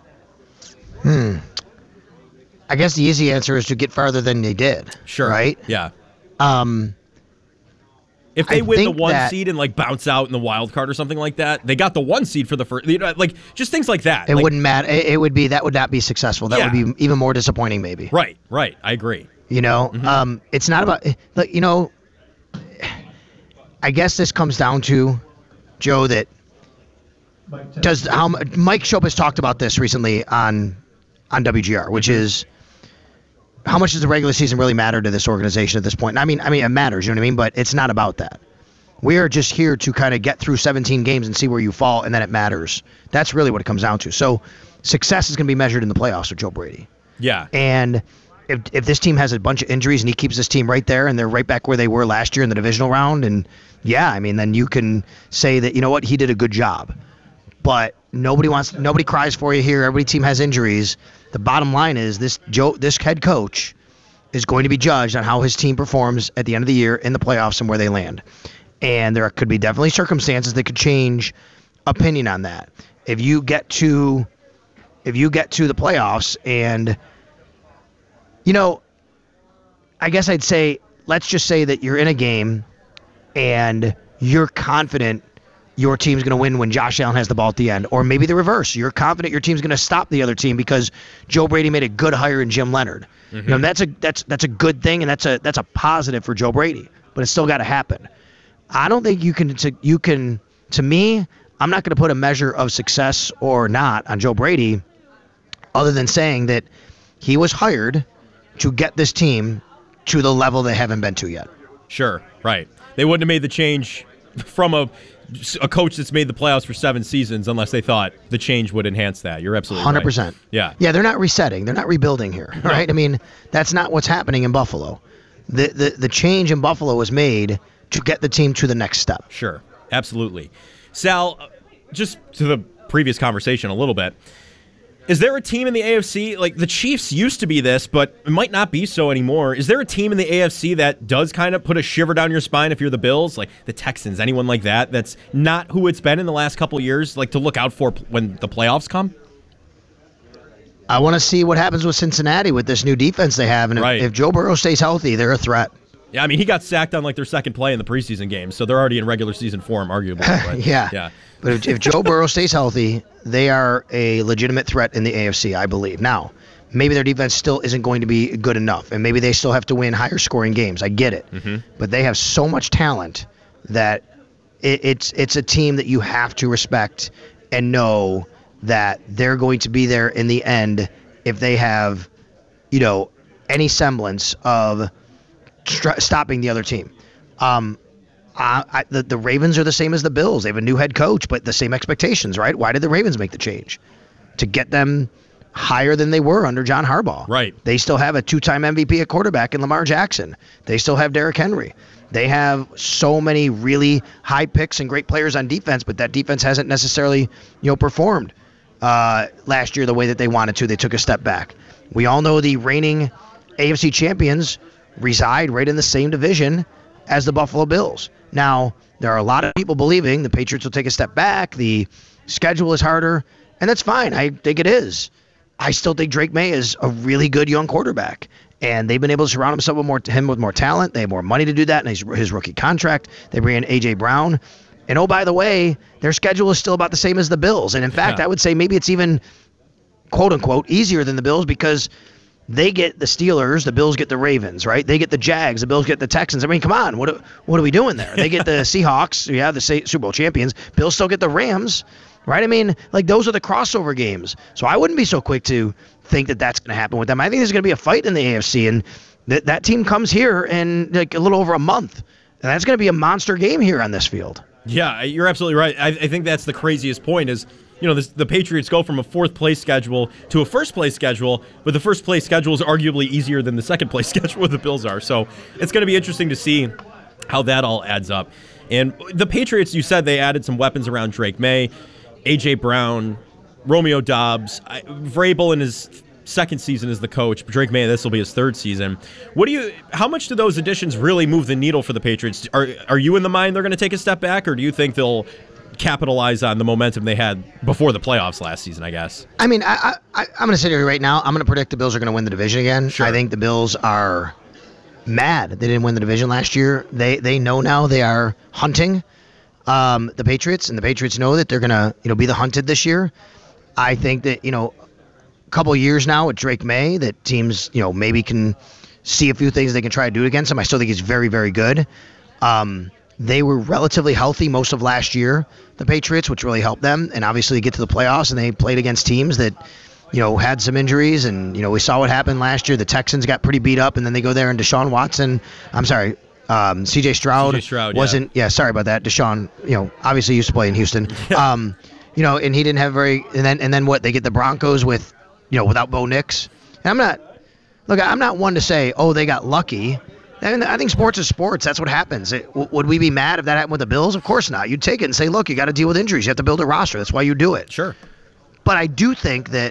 Hmm. I guess the easy answer is to get farther than they did. Sure. Right? Yeah. Um, if they I win the think one that- seed and like bounce out in the wild card or something like that, they got the one seed for the first. You know, like just things like that. It Like- wouldn't matter. It, it would be that would not be successful. That Yeah. would be even more disappointing, maybe. Right. Right. I agree. You know, um, it's not about like you know. I guess this comes down to Joe that does how mu- Mike Shope has talked about this recently on on W G R, which is how much does the regular season really matter to this organization at this point? And I mean, I mean, it matters, you know what I mean, but it's not about that. We are just here to kind of get through seventeen games and see where you fall, and then it matters. That's really what it comes down to. So, success is going to be measured in the playoffs with Joe Brady. Yeah. And if if this team has a bunch of injuries and he keeps this team right there and they're right back where they were last year in the divisional round, and yeah, I mean, then you can say that, you know what, he did a good job. But nobody wants, nobody cries for you here. Every team has injuries. The bottom line is this Joe, this head coach is going to be judged on how his team performs at the end of the year in the playoffs and where they land. And there could be definitely circumstances that could change opinion on that. If you get to, if you get to the playoffs and, you know, I guess I'd say, let's just say that you're in a game and you're confident your team's going to win when Josh Allen has the ball at the end. Or maybe the reverse. You're confident your team's going to stop the other team because Joe Brady made a good hire in Jim Leonard. Mm-hmm. You know, that's a that's that's a good thing, and that's a that's a positive for Joe Brady. But it's still got to happen. I don't think you can to, you can to me, I'm not going to put a measure of success or not on Joe Brady other than saying that he was hired to get this team to the level they haven't been to yet. Sure. Right. They wouldn't have made the change from a a coach that's made the playoffs for seven seasons unless they thought the change would enhance that. You're absolutely one hundred percent. Right. Yeah. Yeah, they're not resetting. They're not rebuilding here, No. right? I mean, that's not what's happening in Buffalo. The, the the change in Buffalo was made to get the team to the next step. Sure. Absolutely. Sal, just to the previous conversation a little bit, is there a team in the A F C, like the Chiefs used to be this, but it might not be so anymore. Is there a team in the A F C that does kind of put a shiver down your spine if you're the Bills, like the Texans, anyone like that, that's not who it's been in the last couple of years, like to look out for when the playoffs come? I want to see what happens with Cincinnati with this new defense they have. And Right. if, if Joe Burrow stays healthy, they're a threat. Yeah, I mean, he got sacked on like their second play in the preseason game, so they're already in regular season form, arguably. But, yeah. Yeah. But if, if Joe Burrow stays healthy, they are a legitimate threat in the A F C, I believe. Now, maybe their defense still isn't going to be good enough, and maybe they still have to win higher scoring games. I get it. Mm-hmm. But they have so much talent that it, it's it's a team that you have to respect and know that they're going to be there in the end if they have, you know, any semblance of str- stopping the other team. Um, Uh, I, the, the Ravens are the same as the Bills. They have a new head coach, but the same expectations, right? Why did the Ravens make the change? To get them higher than they were under John Harbaugh. Right. They still have a two-time M V P at quarterback in Lamar Jackson. They still have Derrick Henry. They have so many really high picks and great players on defense, but that defense hasn't necessarily, you know, performed uh, last year the way that they wanted to. They took a step back. We all know the reigning A F C champions reside right in the same division as the Buffalo Bills. Now, there are a lot of people believing the Patriots will take a step back, the schedule is harder, and that's fine. I think it is. I still think Drake May is a really good young quarterback, and they've been able to surround himself with more, him with more talent. They have more money to do that in his, his rookie contract. They bring in A J. Brown. And oh, by the way, their schedule is still about the same as the Bills. And in fact, Yeah. I would say maybe it's even, quote-unquote, easier than the Bills because they get the Steelers, the Bills get the Ravens, right? They get the Jags, the Bills get the Texans. I mean, come on, what what are we doing there? They get the Seahawks, yeah, the Super Bowl champions. Bills still get the Rams, right? I mean, like those are the crossover games. So I wouldn't be so quick to think that that's going to happen with them. I think there's going to be a fight in the A F C, and that that team comes here in like a little over a month, and that's going to be a monster game here on this field. Yeah, you're absolutely right. I, I think that's the craziest point is, you know, this, the Patriots go from a fourth-place schedule to a first-place schedule, but the first-place schedule is arguably easier than the second-place schedule where the Bills are. So it's going to be interesting to see how that all adds up. And the Patriots, you said they added some weapons around Drake May, A J. Brown, Romeo Doubs, I, Vrabel in his second season as the coach. Drake May, this will be his third season. What do you? How much do those additions really move the needle for the Patriots? Are Are you in the mind they're going to take a step back, or do you think they'll capitalize on the momentum they had before the playoffs last season, I guess? I mean, I, I, I'm going to sit here right now. I'm going to predict the Bills are going to win the division again. Sure. I think the Bills are mad they didn't win the division last year. They they know now they are hunting um, the Patriots, and the Patriots know that they're going to you know be the hunted this year. I think that you know a couple of years now with Drake May that teams you know maybe can see a few things they can try to do against him. I still think he's very very good. Um, They were relatively healthy most of last year, the Patriots, which really helped them. And obviously, get to the playoffs, and they played against teams that, you know, had some injuries. And, you know, we saw what happened last year. The Texans got pretty beat up, and then they go there and Deshaun Watson, I'm sorry, um, C J Stroud, C J Stroud yeah. wasn't, yeah, sorry about that. Deshaun, you know, obviously used to play in Houston. um, you know, and he didn't have very, and then, and then what? They get the Broncos with, you know, without Bo Nix. And I'm not, look, I'm not one to say, oh, they got lucky. And I think sports is sports. That's what happens. It, w- would we be mad if that happened with the Bills? Of course not. You'd take it and say, look, you got to deal with injuries. You have to build a roster. That's why you do it. Sure. But I do think that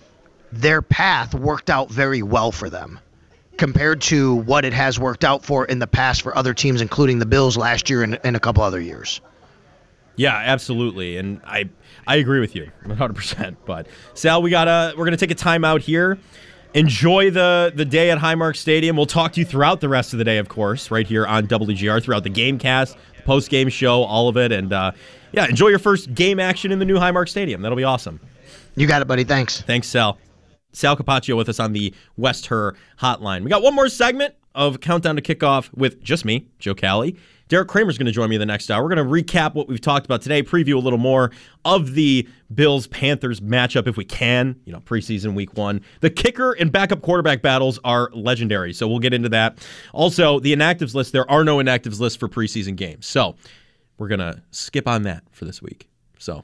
their path worked out very well for them compared to what it has worked out for in the past for other teams, including the Bills last year and, and a couple other years. Yeah, absolutely. And I I agree with you one hundred percent. But Sal, we gotta we're gonna take a timeout here. Enjoy the, the day at Highmark Stadium. We'll talk to you throughout the rest of the day, of course, right here on W G R, throughout the Gamecast, the post-game show, all of it. And, uh, yeah, enjoy your first game action in the new Highmark Stadium. That'll be awesome. You got it, buddy. Thanks. Thanks, Sal. Sal Capaccio with us on the West Her Hotline. We got one more segment of Countdown to Kickoff with just me, Joe Cali. Derek Kramer's going to join me in the next hour. We're going to recap what we've talked about today, preview a little more of the Bills-Panthers matchup if we can, you know, preseason week one. The kicker and backup quarterback battles are legendary, so we'll get into that. Also, the inactives list, there are no inactives lists for preseason games. So we're going to skip on that for this week. So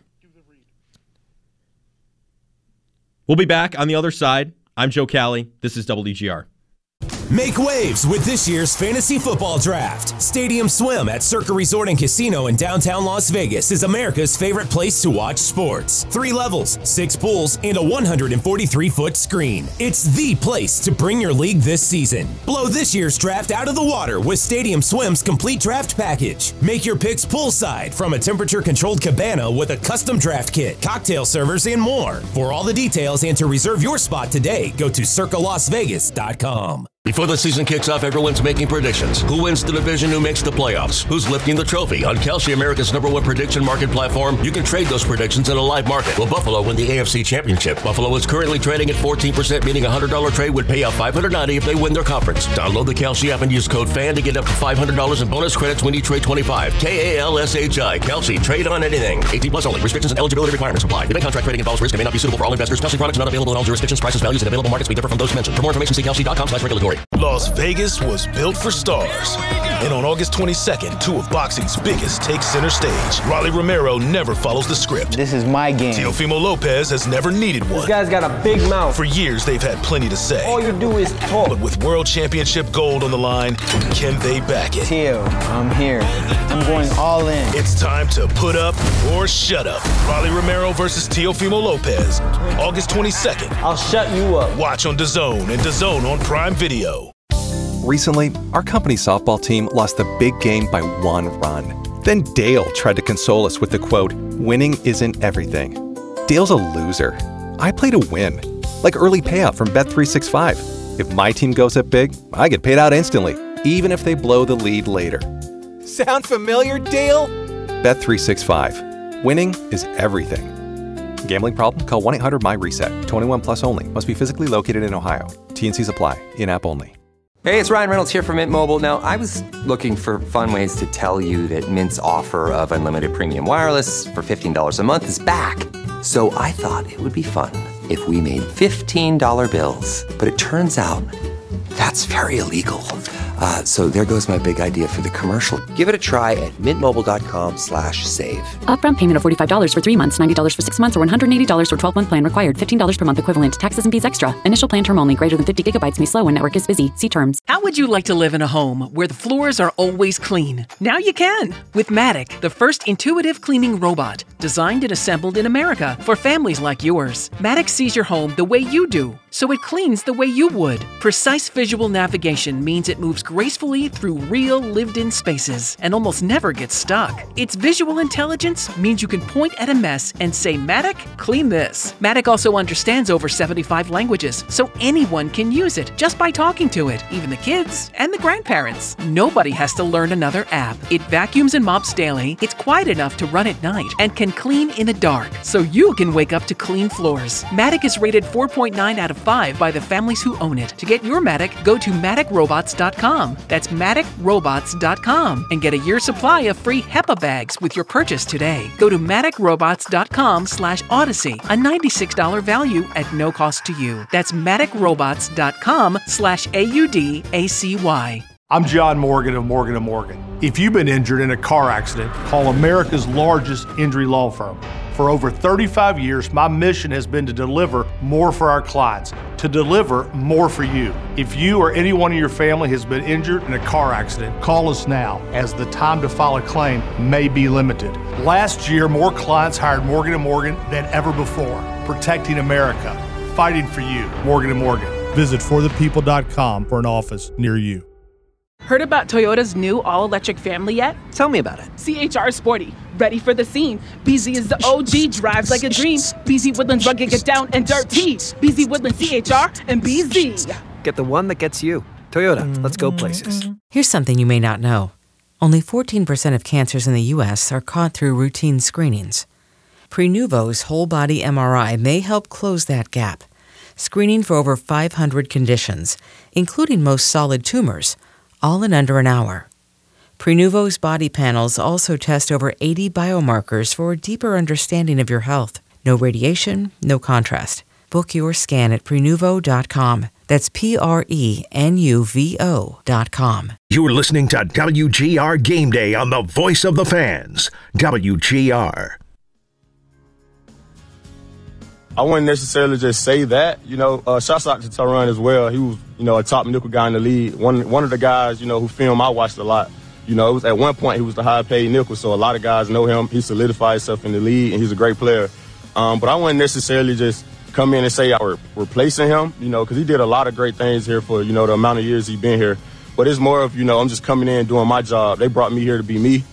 we'll be back on the other side. I'm Joe Cali. This is W G R. Make waves with this year's fantasy football draft. Stadium Swim at Circa Resort and Casino in downtown Las Vegas is America's favorite place to watch sports. Three levels, six pools, and a one hundred forty-three foot screen. It's the place to bring your league this season. Blow this year's draft out of the water with Stadium Swim's complete draft package. Make your picks poolside from a temperature-controlled cabana with a custom draft kit, cocktail servers, and more. For all the details and to reserve your spot today, go to circa las vegas dot com. Before the season kicks off, everyone's making predictions. Who wins the division, who makes the playoffs, who's lifting the trophy. On Kalshi, America's number one prediction market platform, you can trade those predictions in a live market. Will Buffalo win the A F C Championship? Buffalo is currently trading at fourteen percent, meaning a one hundred dollars trade would pay out five hundred ninety dollars if they win their conference. Download the Kalshi app and use code FAN to get up to five hundred dollars in bonus credits when you trade twenty-five. K A L S H I. Kalshi. Trade on anything. eighteen plus only. Restrictions and eligibility requirements apply. The bank contract trading involves risk and may not be suitable for all investors. Kalshi products not available in all jurisdictions. Prices, values, and available markets may differ from those mentioned. For more information, see kalshi dot com slash regulatory. Las Vegas was built for stars. And on August twenty-second, two of boxing's biggest take center stage. Rolly Romero never follows the script. This is my game. Teofimo Lopez has never needed one. This guy's got a big mouth. For years, they've had plenty to say. All you do is talk. But with world championship gold on the line, can they back it? Teo, I'm here. I'm going all in. It's time to put up or shut up. Rolly Romero versus Teofimo Lopez. August twenty-second. I'll shut you up. Watch on DAZN and DAZN on Prime Video. Recently, our company softball team lost the big game by one run. Then Dale tried to console us with the quote, "Winning isn't everything." Dale's a loser. I play to win. Like early payout from Bet three sixty-five. If my team goes up big, I get paid out instantly, even if they blow the lead later. Sound familiar, Dale? Bet three sixty-five. Winning is everything. Gambling problem? Call one eight hundred M Y reset. twenty-one plus only. Must be physically located in Ohio. T and Cs apply. In-app only. Hey, it's Ryan Reynolds here from Mint Mobile. Now, I was looking for fun ways to tell you that Mint's offer of unlimited premium wireless for fifteen dollars a month is back. So I thought it would be fun if we made fifteen dollar bills. But it turns out that's very illegal. Uh, so there goes my big idea for the commercial. Give it a try at mintmobile.com slash save. Upfront payment of forty-five dollars for three months, ninety dollars for six months, or one hundred eighty dollars for twelve month plan required. fifteen dollars per month equivalent. Taxes and fees extra. Initial plan term only. Greater than fifty gigabytes may slow when network is busy. See terms. How would you like to live in a home where the floors are always clean? Now you can with Matic, the first intuitive cleaning robot designed and assembled in America for families like yours. Matic sees your home the way you do, so it cleans the way you would. Precise visual navigation means it moves gracefully through real lived-in spaces and almost never gets stuck. Its visual intelligence means you can point at a mess and say, "Matic, clean this." Matic also understands over seventy-five languages, so anyone can use it just by talking to it, even the kids and the grandparents. Nobody has to learn another app. It vacuums and mops daily, it's quiet enough to run at night, and can clean in the dark, so you can wake up to clean floors. Matic is rated four point nine out of five by the families who own it. To get your Matic, go to matic robots dot com. That's matic robots dot com and get a year's supply of free HEPA bags with your purchase today. Go to matic robots dot com slash odyssey, a ninety-six dollars value at no cost to you. That's matic robots dot com slash A U D A C Y. I'm John Morgan of Morgan and Morgan. If you've been injured in a car accident, call America's largest injury law firm. For over thirty-five years, my mission has been to deliver more for our clients, to deliver more for you. If you or anyone in your family has been injured in a car accident, call us now, as the time to file a claim may be limited. Last year, more clients hired Morgan and Morgan than ever before, protecting America, fighting for you. Morgan and Morgan. Visit for the people dot com for an office near you. Heard about Toyota's new all-electric family yet? Tell me about it. C H R Sporty, ready for the scene. B Z is the O G, drives like a dream. B Z Woodlands rugged, get down and dirty. B Z Woodlands C H R and B Z. Get the one that gets you. Toyota, let's go places. Here's something you may not know. Only fourteen percent of cancers in the U S are caught through routine screenings. Prenuvo's whole-body M R I may help close that gap, screening for over five hundred conditions, including most solid tumors, all in under an hour. Prenuvo's body panels also test over eighty biomarkers for a deeper understanding of your health. No radiation, no contrast. Book your scan at prenuvo dot com. That's P R E N U V O dot com. You're listening to W G R Game Day on the Voice of the Fans, W G R. I wouldn't necessarily just say that. You know, uh, shouts out to Tyron as well. He was, you know, a top nickel guy in the league. One one of the guys, you know, who film I watched a lot. You know, it was at one point he was the high-paid nickel, so a lot of guys know him. He solidified himself in the league, and he's a great player. Um, but I wouldn't necessarily just come in and say we're replacing him, you know, because he did a lot of great things here for, you know, the amount of years he's been here. But it's more of, you know, I'm just coming in doing my job. They brought me here to be me.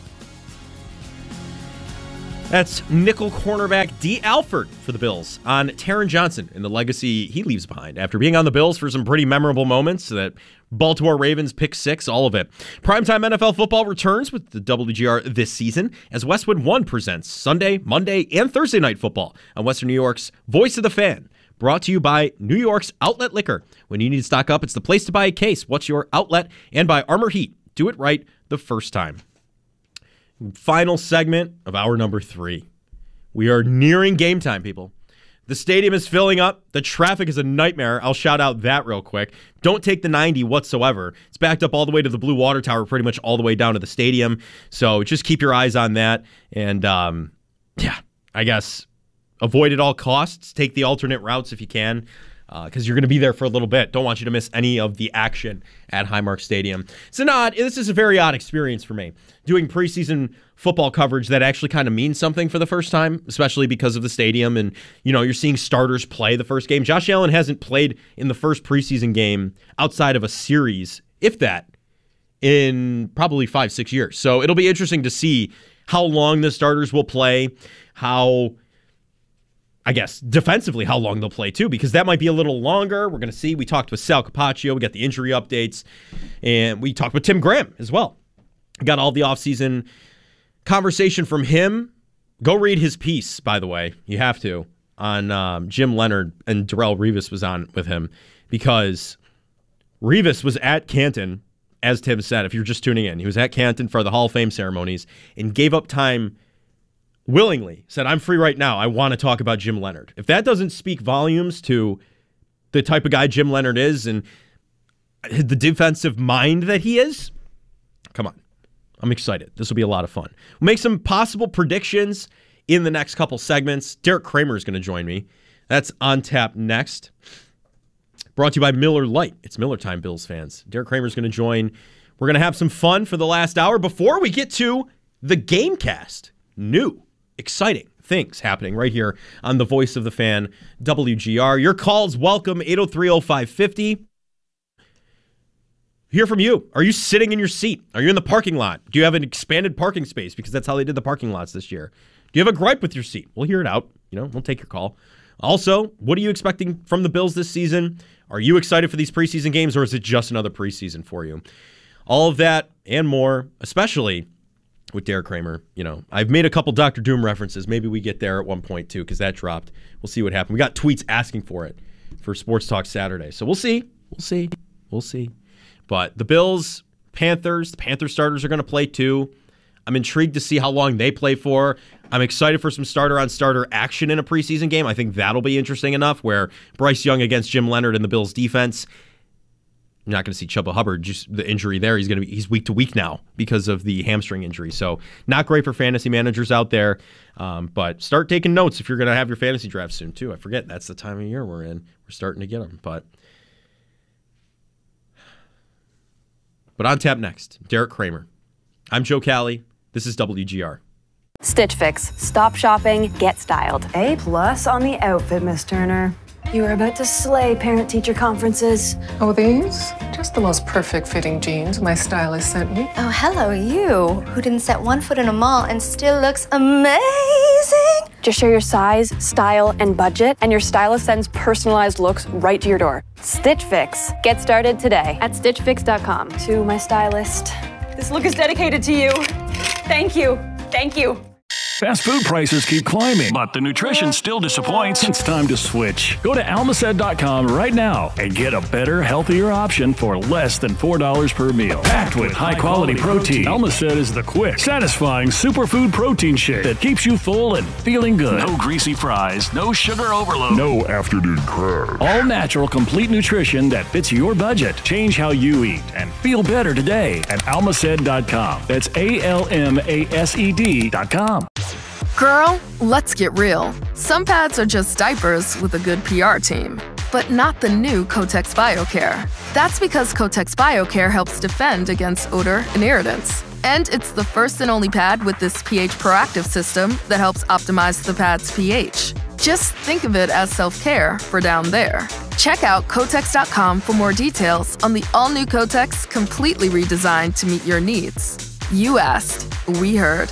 That's nickel cornerback D. Alford for the Bills on Taron Johnson and the legacy he leaves behind after being on the Bills for some pretty memorable moments. That Baltimore Ravens pick six, all of it. Primetime N F L football returns with the W G R this season as Westwood One presents Sunday, Monday, and Thursday night football on Western New York's Voice of the Fan. Brought to you by New York's Outlet Liquor. When you need to stock up, it's the place to buy a case. What's your outlet? And by Armor Heat. Do it right the first time. Final segment of hour number three. We are nearing game time, people. The stadium is filling up. The traffic is a nightmare. I'll shout out that real quick. Don't take the ninety whatsoever. It's backed up all the way to the Blue Water Tower, pretty much all the way down to the stadium. So just keep your eyes on that. And, um, yeah, I guess avoid at all costs. Take the alternate routes if you can, because uh, you're going to be there for a little bit. Don't want you to miss any of the action at Highmark Stadium. It's an odd, this is a very odd experience for me, doing preseason football coverage that actually kind of means something for the first time, especially because of the stadium. And, you know, you're seeing starters play the first game. Josh Allen hasn't played in the first preseason game outside of a series, if that, in probably five, six years. So it'll be interesting to see how long the starters will play, how... I guess, defensively, how long they'll play, too, because that might be a little longer. We're going to see. We talked with Sal Capaccio. We got the injury updates. And we talked with Tim Graham as well. Got all the offseason conversation from him. Go read his piece, by the way. You have to. On um, Jim Leonard, and Darrelle Revis was on with him, because Revis was at Canton, as Tim said, if you're just tuning in. He was at Canton for the Hall of Fame ceremonies and gave up time willingly, said, I'm free right now. I want to talk about Jim Leonard. If that doesn't speak volumes to the type of guy Jim Leonard is and the defensive mind that he is, come on. I'm excited. This will be a lot of fun. We'll make some possible predictions in the next couple segments. Derek Kramer is going to join me. That's on tap next. Brought to you by Miller Lite. It's Miller time, Bills fans. Derek Kramer is going to join. We're going to have some fun for the last hour before we get to the Gamecast. New. Exciting things happening right here on the Voice of the Fan, W G R. Your calls welcome, eight oh three oh five fifty. Hear from you. Are you sitting in your seat? Are you in the parking lot? Do you have an expanded parking space? Because that's how they did the parking lots this year. Do you have a gripe with your seat? We'll hear it out. You know, we'll take your call. Also, what are you expecting from the Bills this season? Are you excited for these preseason games, or is it just another preseason for you? All of that and more, especially with Derek Kramer. You know, I've made a couple Doctor Doom references. Maybe we get there at one point, too, because that dropped. We'll see what happens. We got tweets asking for it for Sports Talk Saturday. So we'll see. We'll see. We'll see. But the Bills, Panthers, the Panther starters are going to play, too. I'm intrigued to see how long they play for. I'm excited for some starter-on-starter action in a preseason game. I think that'll be interesting enough, where Bryce Young against Jim Leonard in the Bills' defense. You're not going to see Chubba Hubbard, just the injury there. He's going to be he's week to week now because of the hamstring injury. So not great for fantasy managers out there. Um, but start taking notes if you're going to have your fantasy draft soon too. I forget that's the time of year we're in. We're starting to get them. But but on tap next, Derek Kramer. I'm Joe Cali. This is W G R. Stitch Fix. Stop shopping, get styled. A plus on the outfit, Miss Turner. You are about to slay parent-teacher conferences. Oh, these? Just the most perfect fitting jeans my stylist sent me. Oh, hello, you, who didn't set one foot in a mall and still looks amazing. Just share your size, style, and budget, and your stylist sends personalized looks right to your door. Stitch Fix. Get started today at stitch fix dot com. To my stylist. This look is dedicated to you. Thank you. Thank you. Fast food prices keep climbing, but the nutrition still disappoints. It's time to switch. Go to almacet dot com right now and get a better, healthier option for less than four dollars per meal. Packed with high-quality protein, Almacet is the quick, satisfying superfood protein shake that keeps you full and feeling good. No greasy fries, no sugar overload, no afternoon crash. All natural, complete nutrition that fits your budget. Change how you eat and feel better today at almacet dot com. That's A L M A S E D dot com. Girl, let's get real. Some pads are just diapers with a good P R team, but not the new Kotex BioCare. That's because Kotex BioCare helps defend against odor and irritants. And it's the first and only pad with this pH proactive system that helps optimize the pad's pH. Just think of it as self-care for down there. Check out Kotex dot com for more details on the all-new Kotex, completely redesigned to meet your needs. You asked, we heard.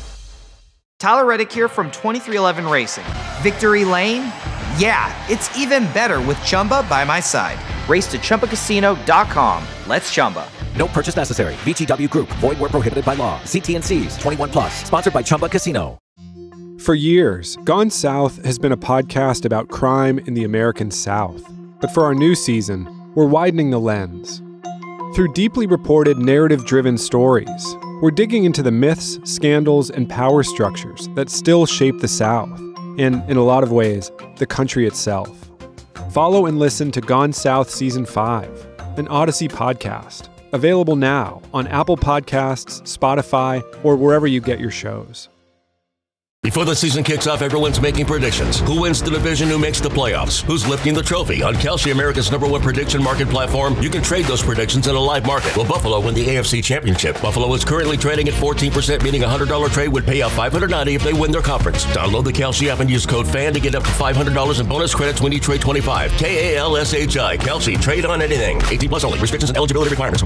Tyler Reddick here from twenty-three eleven Racing. Victory Lane? Yeah, it's even better with Chumba by my side. Race to Chumba Casino dot com. Let's Chumba. No purchase necessary. V G W Group. Void where prohibited by law. See T and C's. twenty-one plus. Sponsored by Chumba Casino. For years, Gone South has been a podcast about crime in the American South. But for our new season, we're widening the lens. Through deeply reported, narrative-driven stories, we're digging into the myths, scandals, and power structures that still shape the South, and, in a lot of ways, the country itself. Follow and listen to Gone South Season five, an Odyssey podcast, available now on Apple Podcasts, Spotify, or wherever you get your shows. Before the season kicks off, everyone's making predictions. Who wins the division? Who makes the playoffs? Who's lifting the trophy? On Kalshi, America's number one prediction market platform, you can trade those predictions in a live market. Will Buffalo win the A F C Championship? Buffalo is currently trading at fourteen percent, meaning a one hundred dollars trade would pay out five hundred ninety dollars if they win their conference. Download the Kalshi app and use code FAN to get up to five hundred dollars in bonus credits when you trade twenty-five. K A L S H I. Kalshi. Trade on anything. eighteen plus only. Restrictions and eligibility requirements.